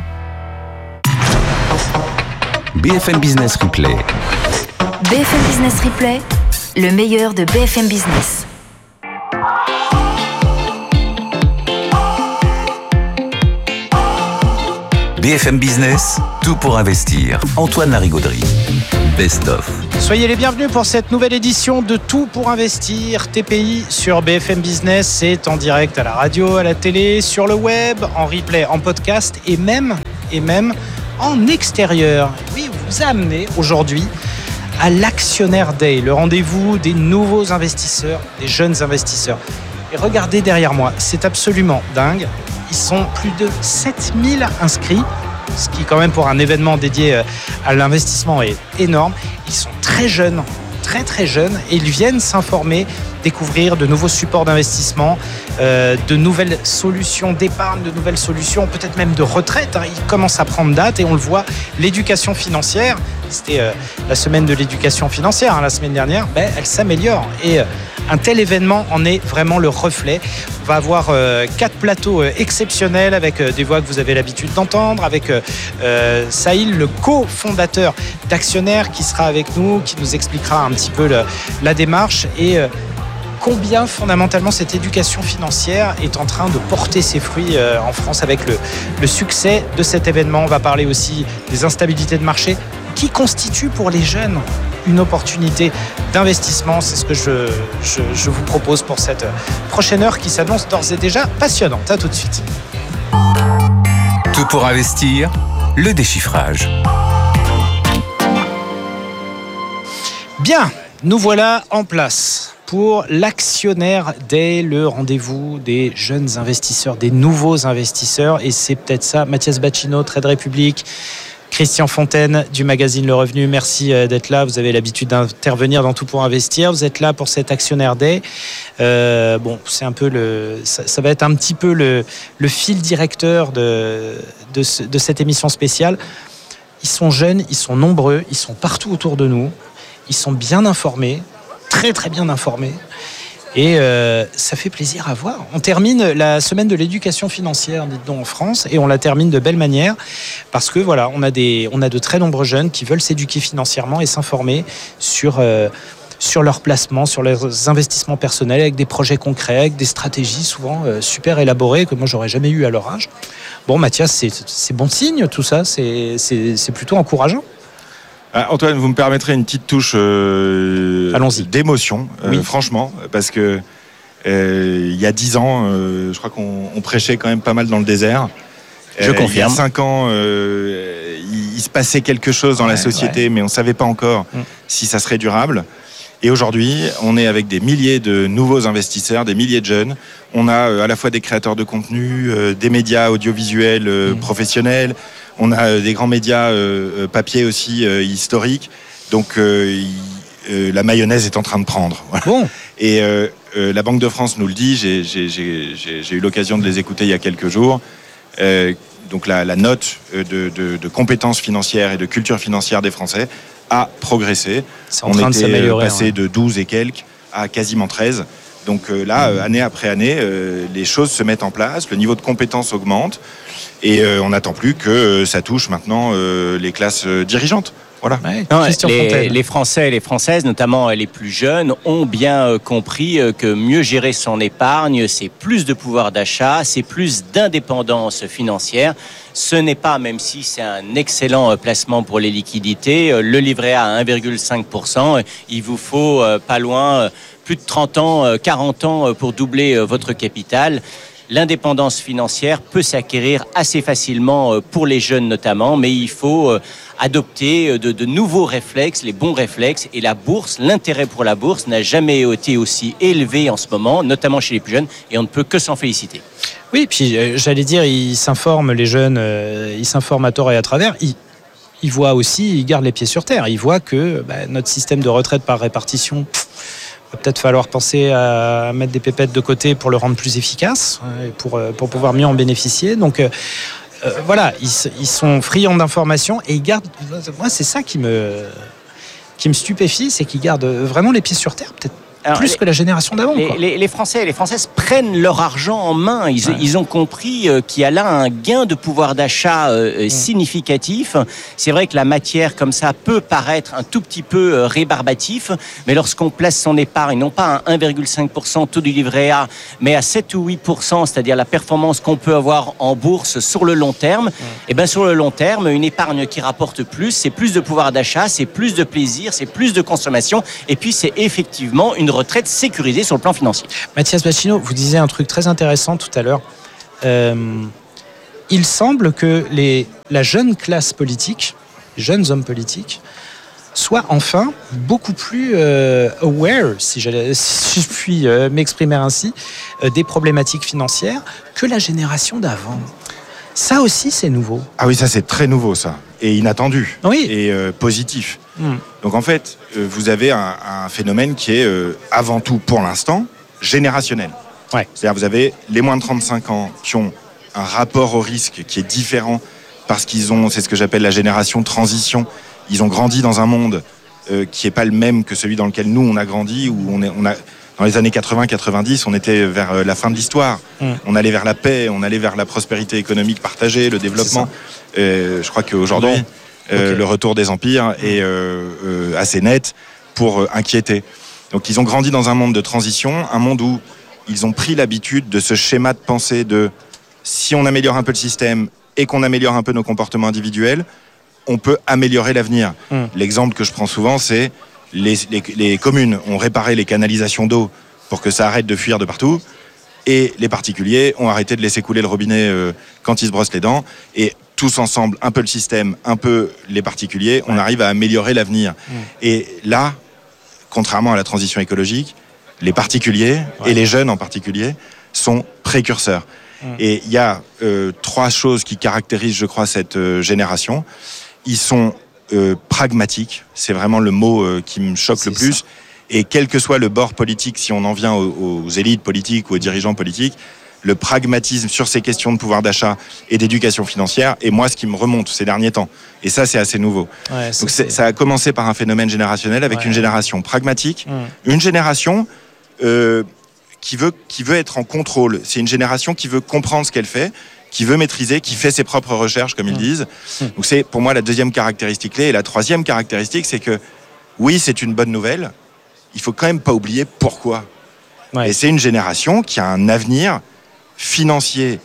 BFM Business Replay. BFM Business Replay, le meilleur de BFM Business. BFM Business, tout pour investir. Antoine Larigauderie. Best of. Soyez les bienvenus pour cette nouvelle édition de Tout pour investir TPI sur BFM Business. C'est en direct à la radio, à la télé, sur le web, en replay, en podcast et même en extérieur. Oui, on vous a amené aujourd'hui à l'Actionnaire Day, le rendez-vous des nouveaux investisseurs, des jeunes investisseurs. Et regardez derrière moi, c'est absolument dingue. Ils sont plus de 7000 inscrits, ce qui quand même pour un événement dédié à l'investissement est énorme. Ils sont très jeunes, très jeunes, et ils viennent s'informer, découvrir de nouveaux supports d'investissement, de nouvelles solutions d'épargne, de nouvelles solutions peut-être même de retraite. Ils commencent à prendre date et on le voit, l'éducation financière, c'était la semaine de l'éducation financière la semaine dernière, elle s'améliore et un tel événement en est vraiment le reflet. On va avoir 4 plateaux exceptionnels avec des voix que vous avez l'habitude d'entendre, avec Sahil, le cofondateur d'Actionnaire, qui sera avec nous, qui nous expliquera un petit peu la démarche et combien fondamentalement cette éducation financière est en train de porter ses fruits en France avec le succès de cet événement. On va parler aussi des instabilités de marché qui constituent pour les jeunes une opportunité d'investissement. C'est ce que je vous propose pour cette prochaine heure qui s'annonce d'ores et déjà passionnante. À tout de suite. Tout pour investir, le déchiffrage. Bien, nous voilà en place pour l'Actionnaire Day, le rendez-vous des jeunes investisseurs, des nouveaux investisseurs. Et c'est peut-être ça, Mathias Bacchino, Trade Republic, Christian Fontaine du magazine Le Revenu, merci d'être là. Vous avez l'habitude d'intervenir dans Tout pour investir. Vous êtes là pour cet Actionnaire Day. C'est un peu ça va être un petit peu le fil directeur de cette émission spéciale. Ils sont jeunes, ils sont nombreux, ils sont partout autour de nous. Ils sont bien informés, très bien informés. Et ça fait plaisir à voir. On termine la semaine de l'éducation financière, dites-donc, en France, et on la termine de belle manière parce que voilà, on a de très nombreux jeunes qui veulent s'éduquer financièrement et s'informer sur leurs placements, sur leurs investissements personnels, avec des projets concrets, avec des stratégies souvent super élaborées que moi j'aurais jamais eu à leur âge. Bon, Mathias, c'est bon signe tout ça, c'est plutôt encourageant. Antoine, vous me permettrez une petite touche d'émotion, oui. Franchement, parce que il y a 10 ans, je crois qu'on prêchait quand même pas mal dans le désert. Je confirme. Il y a 5 ans, il se passait quelque chose dans la société, mais on ne savait pas encore si ça serait durable. Et aujourd'hui, on est avec des milliers de nouveaux investisseurs, des milliers de jeunes. On a à la fois des créateurs de contenu, des médias audiovisuels professionnels. On a des grands médias papier aussi historiques. Donc la mayonnaise est en train de prendre. Voilà. Bon. Et la Banque de France nous le dit. J'ai eu l'occasion de les écouter il y a quelques jours. Donc la note de compétences financières et de culture financière des Français a progressé. On était passé de 12 et quelques à quasiment 13. Donc année après année, les choses se mettent en place, le niveau de compétence augmente et on n'attend plus que ça touche maintenant les classes dirigeantes. Voilà. Ouais, non, les Français et les Françaises, notamment les plus jeunes, ont bien compris que mieux gérer son épargne, c'est plus de pouvoir d'achat, c'est plus d'indépendance financière. Ce n'est pas, même si c'est un excellent placement pour les liquidités, le livret A à 1,5%, il vous faut pas loin, plus de 30 ans, 40 ans pour doubler votre capital. L'indépendance financière peut s'acquérir assez facilement pour les jeunes notamment, mais il faut adopter de nouveaux réflexes, les bons réflexes. Et la bourse, l'intérêt pour la bourse n'a jamais été aussi élevé en ce moment, notamment chez les plus jeunes, et on ne peut que s'en féliciter. Oui, puis j'allais dire, ils s'informent, les jeunes, ils s'informent à tort et à travers. Ils voient aussi, ils gardent les pieds sur terre. Ils voient que notre système de retraite par répartition, va peut-être falloir penser à mettre des pépettes de côté pour le rendre plus efficace, pour pouvoir mieux en bénéficier. Donc voilà, ils sont friands d'informations et ils gardent. Moi, c'est ça qui me stupéfie, c'est qu'ils gardent vraiment les pieds sur terre, peut-être Alors, plus que la génération d'avant. Les Français et les Françaises prennent leur argent en main. Ils ont compris qu'il y a là un gain de pouvoir d'achat significatif. C'est vrai que la matière comme ça peut paraître un tout petit peu rébarbatif, mais lorsqu'on place son épargne, non pas à 1,5% taux du livret A, mais à 7 ou 8%, c'est-à-dire la performance qu'on peut avoir en bourse sur le long terme, et bien sur le long terme, une épargne qui rapporte plus, c'est plus de pouvoir d'achat, c'est plus de plaisir, c'est plus de consommation, et puis c'est effectivement une retraite sécurisée sur le plan financier. Mathias Bacchino, vous disiez un truc très intéressant tout à l'heure. Il semble que la jeune classe politique, les jeunes hommes politiques, soient enfin beaucoup plus aware, si je puis m'exprimer ainsi, des problématiques financières que la génération d'avant. Ça aussi, c'est nouveau. Ah oui, ça c'est très nouveau, ça. Et inattendu. Oui. Et positif. Donc en fait, vous avez un phénomène qui est avant tout, pour l'instant, générationnel. Ouais. C'est-à-dire vous avez les moins de 35 ans qui ont un rapport au risque qui est différent parce qu'ils ont, c'est ce que j'appelle la génération transition. Ils ont grandi dans un monde qui n'est pas le même que celui dans lequel nous on a grandi, où on a dans les années 80-90, on était vers la fin de l'histoire. On allait vers la paix, on allait vers la prospérité économique partagée, le développement. Je crois qu'aujourd'hui, le retour des empires est assez net pour inquiéter. Donc ils ont grandi dans un monde de transition, un monde où ils ont pris l'habitude de ce schéma de pensée de si on améliore un peu le système et qu'on améliore un peu nos comportements individuels, on peut améliorer l'avenir. L'exemple que je prends souvent, c'est les communes ont réparé les canalisations d'eau pour que ça arrête de fuir de partout, et les particuliers ont arrêté de laisser couler le robinet quand ils se brossent les dents, et tous ensemble, un peu le système, un peu les particuliers, on arrive à améliorer l'avenir. Et là, contrairement à la transition écologique, les particuliers, et les jeunes en particulier, sont précurseurs. Et il y a 3 choses qui caractérisent, je crois, cette génération. Ils sont pragmatiques, c'est vraiment le mot qui me choque le plus. Ça. Et quel que soit le bord politique, si on en vient aux élites politiques ou aux dirigeants politiques, le pragmatisme sur ces questions de pouvoir d'achat et d'éducation financière est moi ce qui me remonte ces derniers temps. Et ça, c'est assez nouveau. Donc ça a commencé par un phénomène générationnel avec une génération pragmatique, une génération qui veut être en contrôle. C'est une génération qui veut comprendre ce qu'elle fait, qui veut maîtriser, qui fait ses propres recherches, comme ils disent. Donc c'est pour moi la deuxième caractéristique clé. Et la troisième caractéristique, c'est que oui, c'est une bonne nouvelle. Il faut quand même pas oublier pourquoi. Et c'est une génération qui a un avenir financier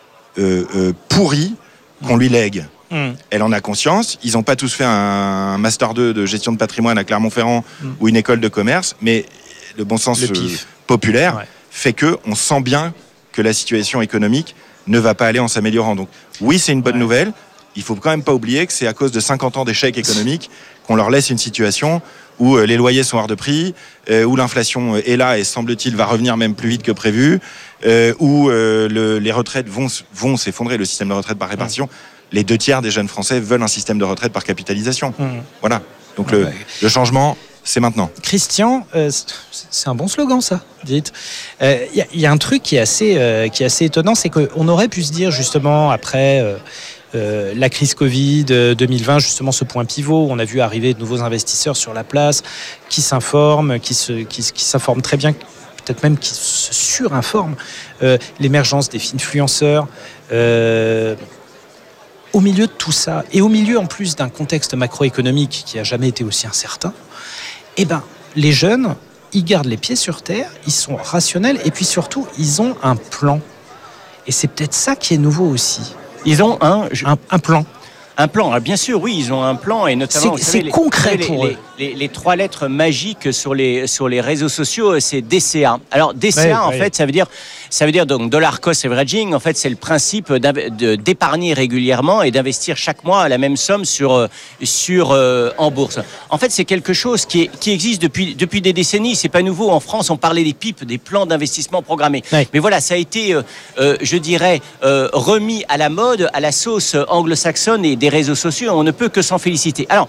pourri qu'on lui lègue. Elle en a conscience. Ils n'ont pas tous fait un Master 2 de gestion de patrimoine à Clermont-Ferrand ou une école de commerce, mais le bon sens populaire fait qu'on sent bien que la situation économique ne va pas aller en s'améliorant. Donc oui, c'est une bonne nouvelle. Il ne faut quand même pas oublier que c'est à cause de 50 ans d'échec économique qu'on leur laisse une situation où les loyers sont hors de prix, où l'inflation est là et semble-t-il va revenir même plus vite que prévu, où les retraites vont s'effondrer, le système de retraite par répartition. Les 2/3 des jeunes Français veulent un système de retraite par capitalisation. Voilà. Donc le changement, c'est maintenant. Christian, c'est un bon slogan ça, dites. Il y a un truc qui est assez étonnant, c'est qu'on aurait pu se dire justement après la crise Covid 2020, justement ce point pivot, on a vu arriver de nouveaux investisseurs sur la place, qui s'informent, qui s'informent très bien, peut-être même qui se surinforment, l'émergence des influenceurs. Au milieu de tout ça, et au milieu en plus d'un contexte macroéconomique qui n'a jamais été aussi incertain, les jeunes, ils gardent les pieds sur terre, ils sont rationnels, et puis surtout, ils ont un plan. Et c'est peut-être ça qui est nouveau aussi. Ils ont un plan. Un plan, bien sûr, oui, ils ont un plan, et notamment c'est concret pour eux. Les 3 lettres magiques sur les réseaux sociaux, c'est DCA. Alors DCA, en fait, ça veut dire donc dollar cost averaging. En fait, c'est le principe d'épargner régulièrement et d'investir chaque mois la même somme en bourse. En fait, c'est quelque chose qui existe depuis des décennies. C'est pas nouveau. En France, on parlait des PIP, des plans d'investissement programmés. Mais voilà, ça a été, je dirais, remis à la mode, à la sauce anglo-saxonne et des réseaux sociaux. On ne peut que s'en féliciter. Alors,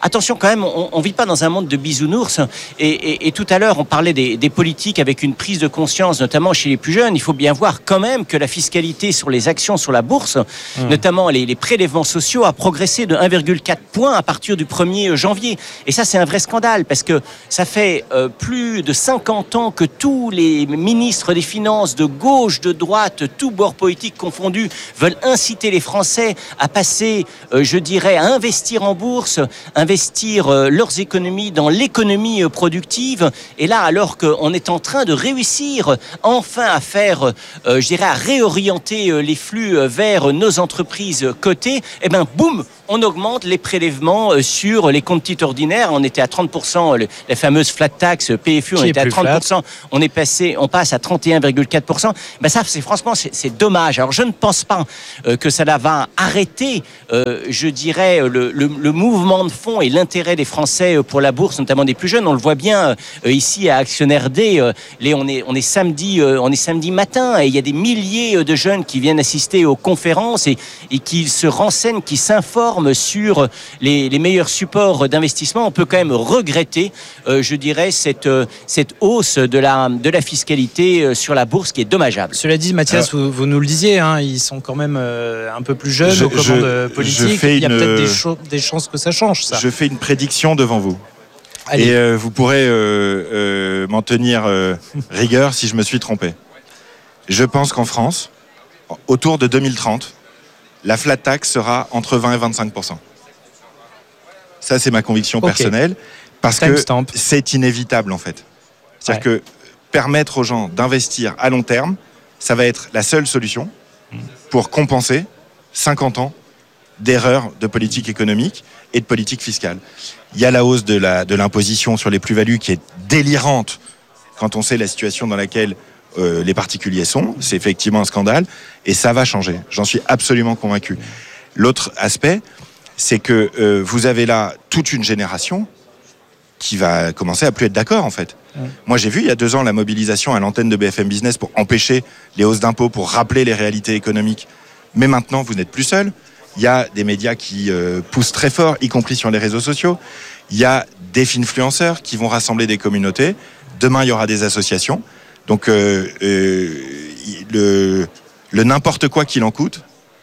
attention quand même, on vit pas dans un monde de bisounours. Et tout à l'heure, on parlait des politiques avec une prise de conscience, notamment chez les plus jeunes. Il faut bien voir quand même que la fiscalité sur les actions sur la bourse, notamment les prélèvements sociaux, a progressé de 1,4 points à partir du 1er janvier. Et ça, c'est un vrai scandale parce que ça fait plus de 50 ans que tous les ministres des Finances, de gauche, de droite, tous bords politiques confondus, veulent inciter les Français à passer, je dirais, à investir en bourse, investir leurs économies dans l'économie productive. Et là, alors qu'on est en train de réussir enfin à faire, je dirais, à réorienter les flux vers nos entreprises cotées, eh ben, boum, on augmente les prélèvements sur les comptes titres ordinaires. On était à 30%, la fameuse flat tax PFU, on était à 30%. On passe à 31,4%. Ben ça, franchement, c'est dommage. Alors, je ne pense pas que ça va arrêter, je dirais, le mouvement de fond et l'intérêt des Français pour la bourse, notamment des plus jeunes. On le voit bien ici à Actionnaire D. On est samedi matin et il y a des milliers de jeunes qui viennent assister aux conférences et qui se renseignent, qui s'informent sur les meilleurs supports d'investissement. On peut quand même regretter, je dirais, cette hausse de la fiscalité sur la bourse qui est dommageable. Cela dit, Mathias, vous nous le disiez, hein, ils sont quand même un peu plus jeunes aux commandes politiques. Il y a peut-être des chances que ça change, ça. Je fais une prédiction devant vous. Allez. Et vous pourrez m'en tenir rigueur si je me suis trompé. Je pense qu'en France, autour de 2030, la flat tax sera entre 20 et 25%. Ça, c'est ma conviction personnelle, parce que c'est inévitable, en fait. C'est-à-dire que permettre aux gens d'investir à long terme, ça va être la seule solution pour compenser 50 ans d'erreurs de politique économique et de politique fiscale. Il y a la hausse de l'imposition sur les plus-values qui est délirante quand on sait la situation dans laquelle les particuliers sont. C'est effectivement un scandale et ça va changer. J'en suis absolument convaincu. L'autre aspect, c'est que vous avez là toute une génération qui va commencer à plus être d'accord, en fait. Moi, j'ai vu il y a 2 ans la mobilisation à l'antenne de BFM Business pour empêcher les hausses d'impôts, pour rappeler les réalités économiques. Mais maintenant, vous n'êtes plus seul. Il y a des médias qui poussent très fort, y compris sur les réseaux sociaux. Il y a des influenceurs qui vont rassembler des communautés. Demain, il y aura des associations. Donc, le n'importe quoi qu'il en coûte,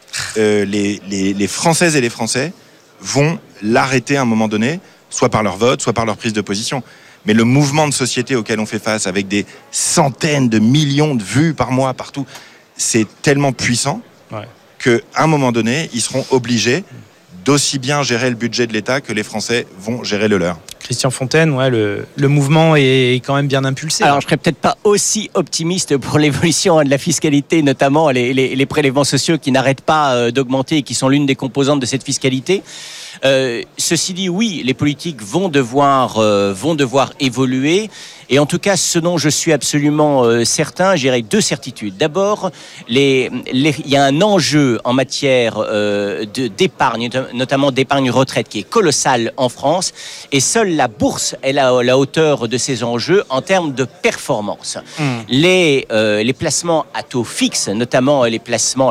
les Françaises et les Français vont l'arrêter à un moment donné, soit par leur vote, soit par leur prise de position. Mais le mouvement de société auquel on fait face, avec des centaines de millions de vues par mois, partout, c'est tellement puissant qu'à un moment donné, ils seront obligés d'aussi bien gérer le budget de l'État que les Français vont gérer le leur. Christian Fontaine, le mouvement est quand même bien impulsé. Alors, je ne serais peut-être pas aussi optimiste pour l'évolution de la fiscalité, notamment les prélèvements sociaux qui n'arrêtent pas d'augmenter et qui sont l'une des composantes de cette fiscalité. Ceci dit, oui, les politiques vont devoir évoluer. Et en tout cas, ce dont je suis absolument certain, j'irai 2 certitudes. D'abord, il y a un enjeu en matière d'épargne, notamment d'épargne retraite, qui est colossal en France. Et seule la bourse est à la hauteur de ces enjeux en termes de performance. Les placements à taux fixe, notamment les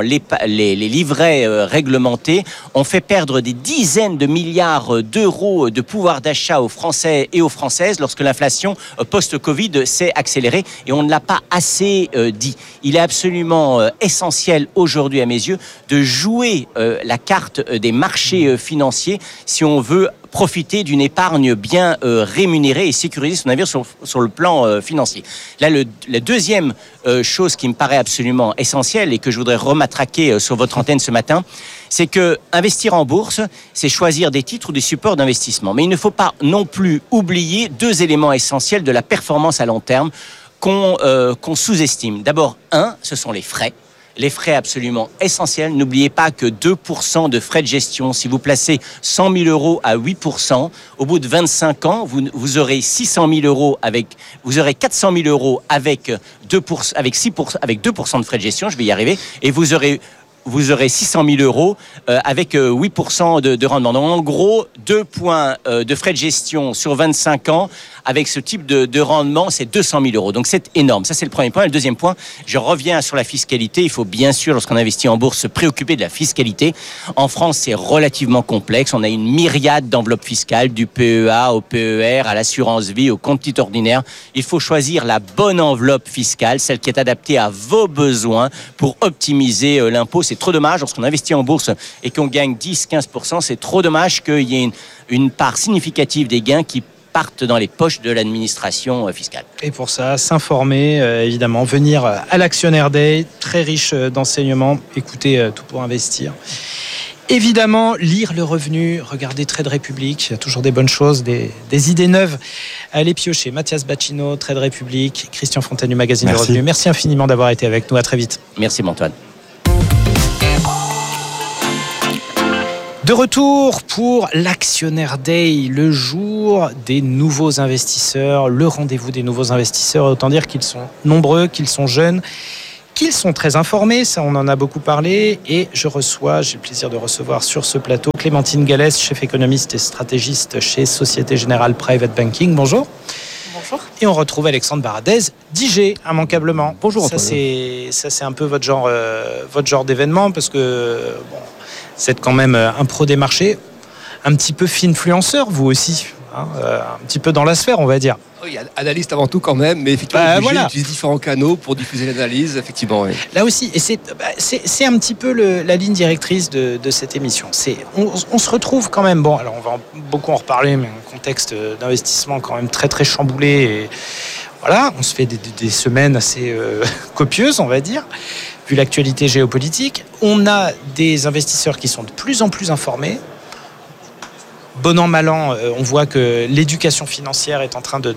livrets réglementés, ont fait perdre des dizaines de milliards d'euros de pouvoir d'achat aux Français et aux Françaises lorsque l'inflation post-Covid s'est accélérée, et on ne l'a pas assez dit. Il est absolument essentiel aujourd'hui, à mes yeux, de jouer la carte des marchés financiers si on veut profiter d'une épargne bien rémunérée et sécuriser son avenir sur le plan financier. Là, la deuxième chose qui me paraît absolument essentielle et que je voudrais rematraquer sur votre antenne ce matin, c'est que investir en bourse, c'est choisir des titres ou des supports d'investissement. Mais il ne faut pas non plus oublier 2 éléments essentiels de la performance à long terme qu'on sous-estime. D'abord, ce sont les frais. Les frais absolument essentiels. N'oubliez pas que 2% de frais de gestion, si vous placez 100 000 euros à 8%, au bout de 25 ans, vous aurez 600 000 euros vous aurez 400 000 euros avec 2% de frais de gestion, je vais y arriver, et vous aurez vous aurez 600 000 euros avec 8% de rendement. Donc en gros, 2 points de frais de gestion sur 25 ans avec ce type de rendement, c'est 200 000 euros. Donc c'est énorme. Ça, c'est le premier point. Et le deuxième point, je reviens sur la fiscalité. Il faut bien sûr, lorsqu'on investit en bourse, se préoccuper de la fiscalité. En France, c'est relativement complexe. On a une myriade d'enveloppes fiscales, du PEA au PER, à l'assurance vie, au compte titre ordinaire. Il faut choisir la bonne enveloppe fiscale, celle qui est adaptée à vos besoins pour optimiser l'impôt. C'est trop dommage lorsqu'on investit en bourse et qu'on gagne 10-15%. C'est trop dommage qu'il y ait une part significative des gains qui partent dans les poches de l'administration fiscale. Et pour ça, s'informer, évidemment, venir à l'Actionnaire Day, très riche d'enseignements, écoutez Tout pour investir. Évidemment, lire le revenu, regarder Trade Republic, il y a toujours des bonnes choses, des idées neuves à aller piocher. Mathias Bacchino, Trade Republic, Christian Fontaine du magazine Le Revenu. Merci infiniment d'avoir été avec nous, à très vite. Merci Antoine. De retour pour l'Actionnaire Day, le jour des nouveaux investisseurs, le rendez-vous des nouveaux investisseurs. Autant dire qu'ils sont nombreux, qu'ils sont jeunes, qu'ils sont très informés, ça on en a beaucoup parlé. Et j'ai le plaisir de recevoir sur ce plateau Clémentine Gallès, chef économiste et stratégiste chez Société Générale Private Banking. Bonjour. Bonjour. Et on retrouve Alexandre Baradez, d'IG, immanquablement. Bonjour. Ça c'est un peu votre genre d'événement, parce que vous êtes quand même un pro des marchés, un petit peu finfluenceur, vous aussi, un petit peu dans la sphère, on va dire. Oui, analyste avant tout quand même, mais effectivement, on utilise différents canaux pour diffuser l'analyse, effectivement. Oui. Là aussi, et c'est un petit peu la ligne directrice de cette émission. On se retrouve quand même, alors on va beaucoup en reparler, mais un contexte d'investissement quand même très très chamboulé. Et voilà, on se fait des semaines assez copieuses, on va dire, vu l'actualité géopolitique. On a des investisseurs qui sont de plus en plus informés. Bon an, mal an, on voit que l'éducation financière est en train de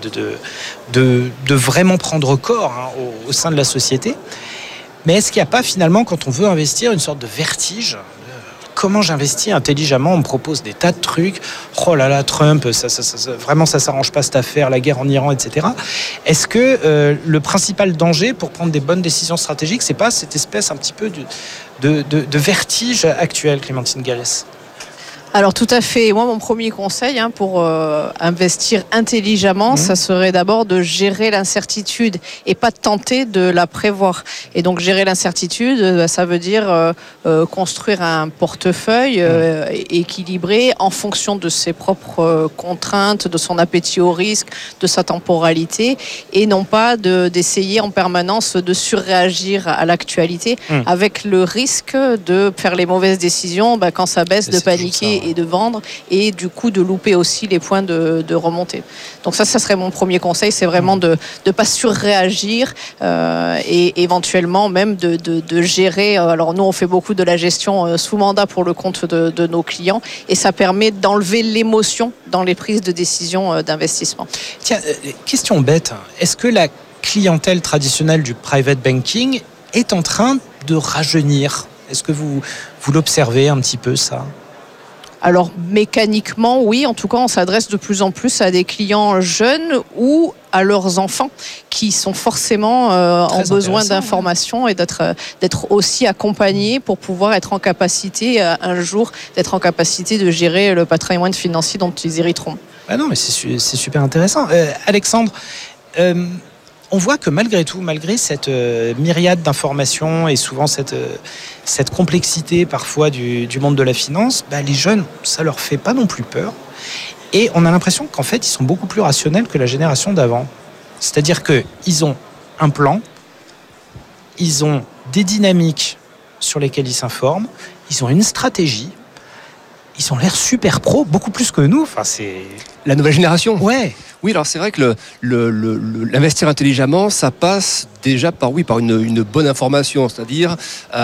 vraiment prendre corps au sein de la société. Mais est-ce qu'il n'y a pas finalement, quand on veut investir, une sorte de vertige ? Comment j'investis intelligemment ? On me propose des tas de trucs. Oh là là, Trump, vraiment ça s'arrange pas cette affaire, la guerre en Iran, etc. Est-ce que le principal danger pour prendre des bonnes décisions stratégiques, c'est pas cette espèce un petit peu de vertige actuel, Clémentine Gallès ? Alors tout à fait. Moi, mon premier conseil pour investir intelligemment, ça serait d'abord de gérer l'incertitude et pas de tenter de la prévoir. Et donc gérer l'incertitude, ça veut dire construire un portefeuille équilibré en fonction de ses propres contraintes, de son appétit au risque, de sa temporalité, et non pas d'essayer en permanence de surréagir à l'actualité avec le risque de faire les mauvaises décisions quand ça baisse, de paniquer et de vendre, et du coup de louper aussi les points de remontée. Donc ça serait mon premier conseil, c'est vraiment de ne pas surréagir et éventuellement même de gérer. Alors nous on fait beaucoup de la gestion sous mandat pour le compte de nos clients, et ça permet d'enlever l'émotion dans les prises de décision d'investissement. Tiens, question bête, est-ce que la clientèle traditionnelle du private banking est en train de rajeunir ? Est-ce que vous l'observez un petit peu, ça ? Alors mécaniquement, oui. En tout cas, on s'adresse de plus en plus à des clients jeunes ou à leurs enfants qui sont forcément en besoin d'informations et d'être aussi accompagnés pour pouvoir être en capacité, un jour, d'être en capacité de gérer le patrimoine financier dont ils hériteront. Ah non, mais c'est super intéressant. Alexandre, on voit que malgré tout, malgré cette myriade d'informations et souvent cette complexité parfois du monde de la finance, les jeunes, ça leur fait pas non plus peur. Et on a l'impression qu'en fait, ils sont beaucoup plus rationnels que la génération d'avant. C'est-à-dire qu'ils ont un plan, ils ont des dynamiques sur lesquelles ils s'informent, ils ont une stratégie, ils ont l'air super pro, beaucoup plus que nous. Enfin, c'est la nouvelle génération. Ouais. Oui, alors c'est vrai que l'investir intelligemment, ça passe déjà par une bonne information, c'est-à-dire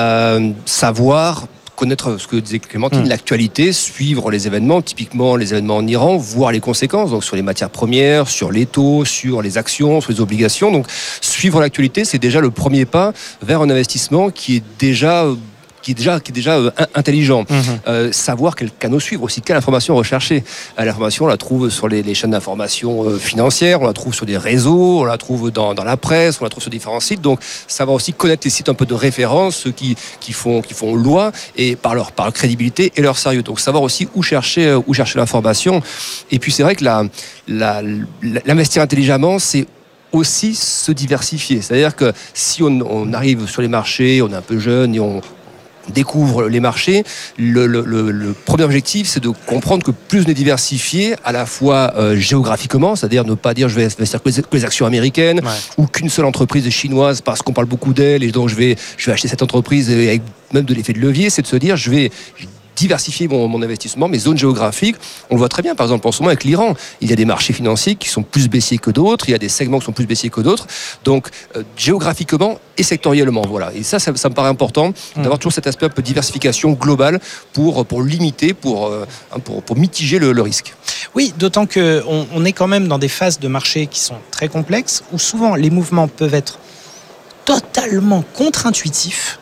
savoir connaître ce que disait Clémentine, l'actualité, suivre les événements, typiquement les événements en Iran, voir les conséquences, donc sur les matières premières, sur les taux, sur les actions, sur les obligations. Donc suivre l'actualité, c'est déjà le premier pas vers un investissement qui est déjà qui est déjà intelligent. Savoir quel canal suivre aussi, quelle information rechercher. L'information, on la trouve sur les chaînes d'information financières, on la trouve sur des réseaux, on la trouve dans la presse, on la trouve sur différents sites. Donc, savoir aussi connaître les sites un peu de référence, ceux qui font loi, et par leur crédibilité et leur sérieux. Donc, savoir aussi où chercher l'information. Et puis, c'est vrai que l'investir intelligemment, c'est aussi se diversifier. C'est-à-dire que si on arrive sur les marchés, on est un peu jeune et on découvre les marchés, le premier objectif, c'est de comprendre que plus on est diversifié, à la fois géographiquement, c'est-à-dire ne pas dire je vais investir que les actions américaines, ou qu'une seule entreprise chinoise parce qu'on parle beaucoup d'elle et donc je vais acheter cette entreprise avec même de l'effet de levier, c'est de se dire je vais diversifier mon investissement, mes zones géographiques. On le voit très bien, par exemple, en ce moment avec l'Iran. Il y a des marchés financiers qui sont plus baissiers que d'autres, il y a des segments qui sont plus baissiers que d'autres. Donc, géographiquement et sectoriellement, voilà. Et ça me paraît important d'avoir toujours cet aspect un peu de diversification globale pour limiter, pour mitiger le risque. Oui, d'autant qu'on est quand même dans des phases de marché qui sont très complexes, où souvent les mouvements peuvent être totalement contre-intuitifs.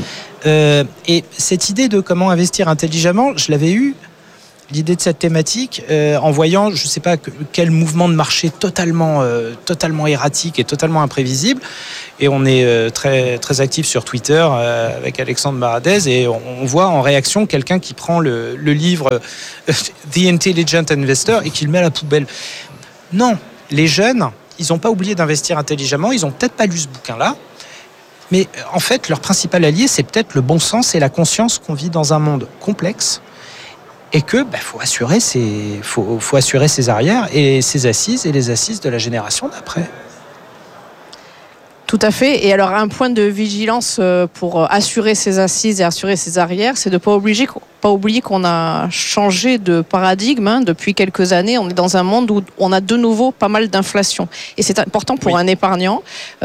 Et cette idée de comment investir intelligemment, je l'avais eue, l'idée de cette thématique, en voyant, je ne sais pas quel mouvement de marché totalement erratique et totalement imprévisible. Et on est très, très actif sur Twitter avec Alexandre Baradez, et on voit en réaction quelqu'un qui prend le livre The Intelligent Investor et qui le met à la poubelle. Non, les jeunes, ils n'ont pas oublié d'investir intelligemment, ils n'ont peut-être pas lu ce bouquin-là. Mais en fait, leur principal allié, c'est peut-être le bon sens et la conscience qu'on vit dans un monde complexe et que faut assurer ses arrières et ses assises et les assises de la génération d'après. Tout à fait. Et alors, un point de vigilance pour assurer ses assises et assurer ses arrières, c'est de pas oublier qu'on a changé de paradigme depuis quelques années. On est dans un monde où on a de nouveau pas mal d'inflation. Et c'est important pour un épargnant.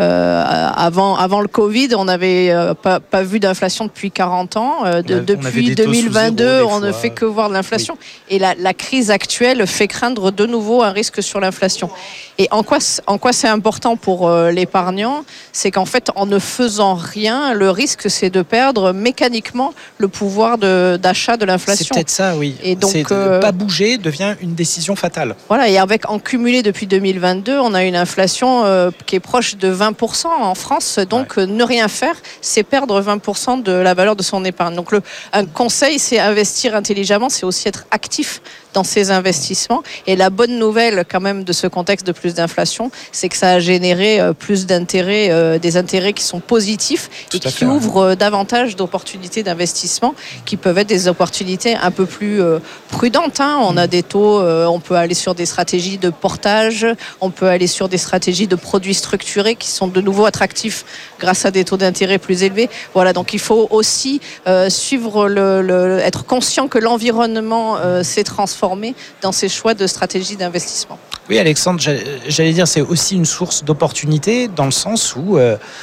Avant le Covid, on n'avait pas vu d'inflation depuis 40 ans. Depuis 2022, on ne fait que voir de l'inflation. Oui. Et la crise actuelle fait craindre de nouveau un risque sur l'inflation. Et en quoi c'est important pour l'épargnant ? C'est qu'en fait, en ne faisant rien, le risque, c'est de perdre mécaniquement le pouvoir d'achat de l'inflation. C'est peut-être ça, oui. Et donc, de ne pas bouger devient une décision fatale. Voilà, et en cumulé depuis 2022, on a une inflation qui est proche de 20% en France. Donc, ne rien faire, c'est perdre 20% de la valeur de son épargne. Donc, un conseil, c'est investir intelligemment, c'est aussi être actif dans ses investissements. Et la bonne nouvelle, quand même, de ce contexte de plus d'inflation, c'est que ça a généré plus d'intérêts, des intérêts qui sont positifs et qui ouvrent davantage d'opportunités d'investissement qui peuvent être des opportunités un peu plus prudentes. On a des taux, on peut aller sur des stratégies de portage, on peut aller sur des stratégies de produits structurés qui sont de nouveau attractifs grâce à des taux d'intérêt plus élevés. Voilà, donc il faut aussi suivre être conscient que l'environnement s'est transformé dans ses choix de stratégie d'investissement. Oui, Alexandre, j'allais dire, c'est aussi une source d'opportunité dans le sens où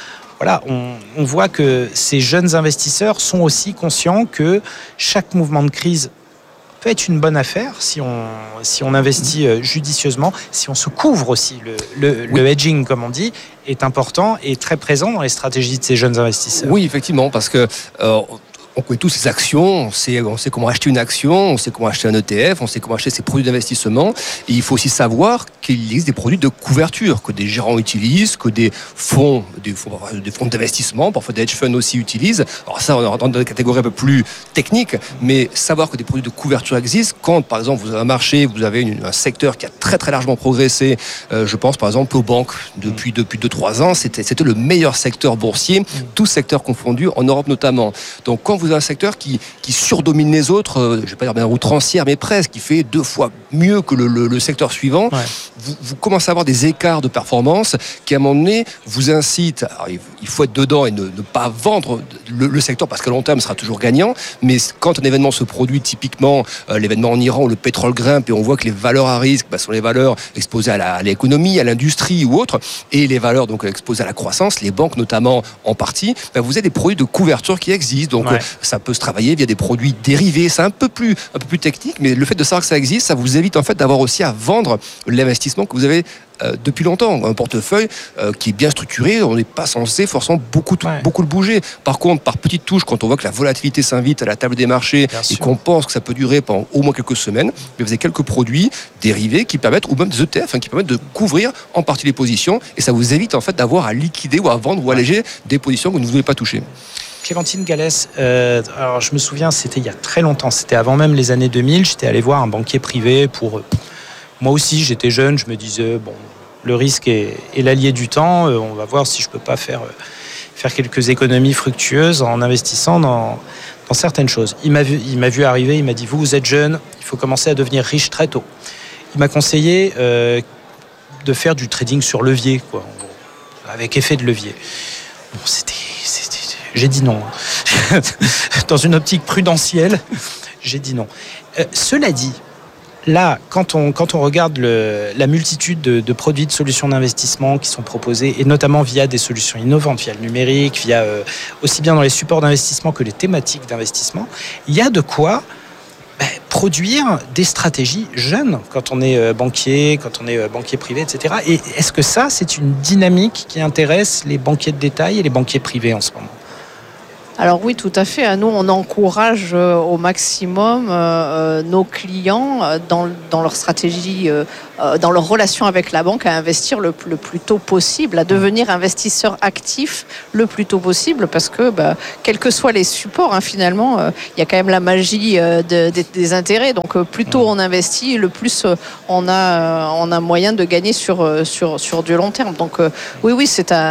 on voit que ces jeunes investisseurs sont aussi conscients que chaque mouvement de crise peut être une bonne affaire si on investit judicieusement, si on se couvre aussi. Le hedging, comme on dit, est important et très présent dans les stratégies de ces jeunes investisseurs. Oui, effectivement, parce que on connaît tous ces actions, on sait comment acheter une action, on sait comment acheter un ETF, on sait comment acheter ses produits d'investissement. Et il faut aussi savoir qu'il existe des produits de couverture que des gérants utilisent, que des fonds d'investissement, parfois des hedge funds aussi utilisent. Alors ça, on rentre dans des catégories un peu plus techniques, mais savoir que des produits de couverture existent, quand par exemple vous avez un marché, vous avez un secteur qui a très très largement progressé, je pense par exemple aux banques depuis 2-3 ans, c'était le meilleur secteur boursier, tous secteurs confondus, en Europe notamment. Donc quand vous avez un secteur qui surdomine les autres, je ne vais pas dire bien outrancière, mais presque, qui fait 2 fois mieux que le secteur suivant, vous commencez à avoir des écarts de performance qui, à un moment donné, vous incitent. Alors, il faut être dedans et ne pas vendre le secteur parce qu'à long terme, sera toujours gagnant. Mais quand un événement se produit, typiquement l'événement en Iran où le pétrole grimpe et on voit que les valeurs à risque sont les valeurs exposées à l'économie, à l'industrie ou autre, et les valeurs donc exposées à la croissance, les banques notamment en partie, vous avez des produits de couverture qui existent. Donc ça peut se travailler via des produits dérivés. C'est un peu plus technique, mais le fait de savoir que ça existe, ça vous évite en fait d'avoir aussi à vendre l'investissement d'investissement que vous avez depuis longtemps. Un portefeuille qui est bien structuré, on n'est pas censé forcément beaucoup le bouger. Par contre, par petites touches, quand on voit que la volatilité s'invite à la table des marchés et qu'on pense que ça peut durer pendant au moins quelques semaines, vous avez quelques produits dérivés qui permettent, ou même des ETF, qui permettent de couvrir en partie les positions, et ça vous évite en fait d'avoir à liquider ou à vendre ou à alléger des positions que vous ne voulez pas toucher. Clémentine Gallès, alors je me souviens, c'était il y a très longtemps, c'était avant même les années 2000, j'étais allé voir un banquier privé pour... Moi aussi, j'étais jeune, je me disais, bon, le risque est l'allié du temps, on va voir si je peux pas faire quelques économies fructueuses en investissant dans certaines choses. Il m'a vu arriver, il m'a dit, vous êtes jeune, il faut commencer à devenir riche très tôt. Il m'a conseillé de faire du trading sur levier, quoi, avec effet de levier. Bon, j'ai dit non. Dans une optique prudentielle, j'ai dit non. Cela dit, là, quand on regarde la multitude de produits, de solutions d'investissement qui sont proposés, et notamment via des solutions innovantes, via le numérique, via aussi bien dans les supports d'investissement que les thématiques d'investissement, il y a de quoi produire des stratégies jeunes quand on est banquier, privé, etc. Et est-ce que ça, c'est une dynamique qui intéresse les banquiers de détail et les banquiers privés en ce moment ? Alors oui, tout à fait. Nous, on encourage au maximum nos clients dans leur stratégie, dans leur relation avec la banque, à investir le plus tôt possible, à devenir investisseur actif le plus tôt possible, parce que quels que soient les supports, finalement, il y a quand même la magie des intérêts. Donc plus tôt on investit, le plus on a moyen de gagner sur du long terme. Donc oui, c'est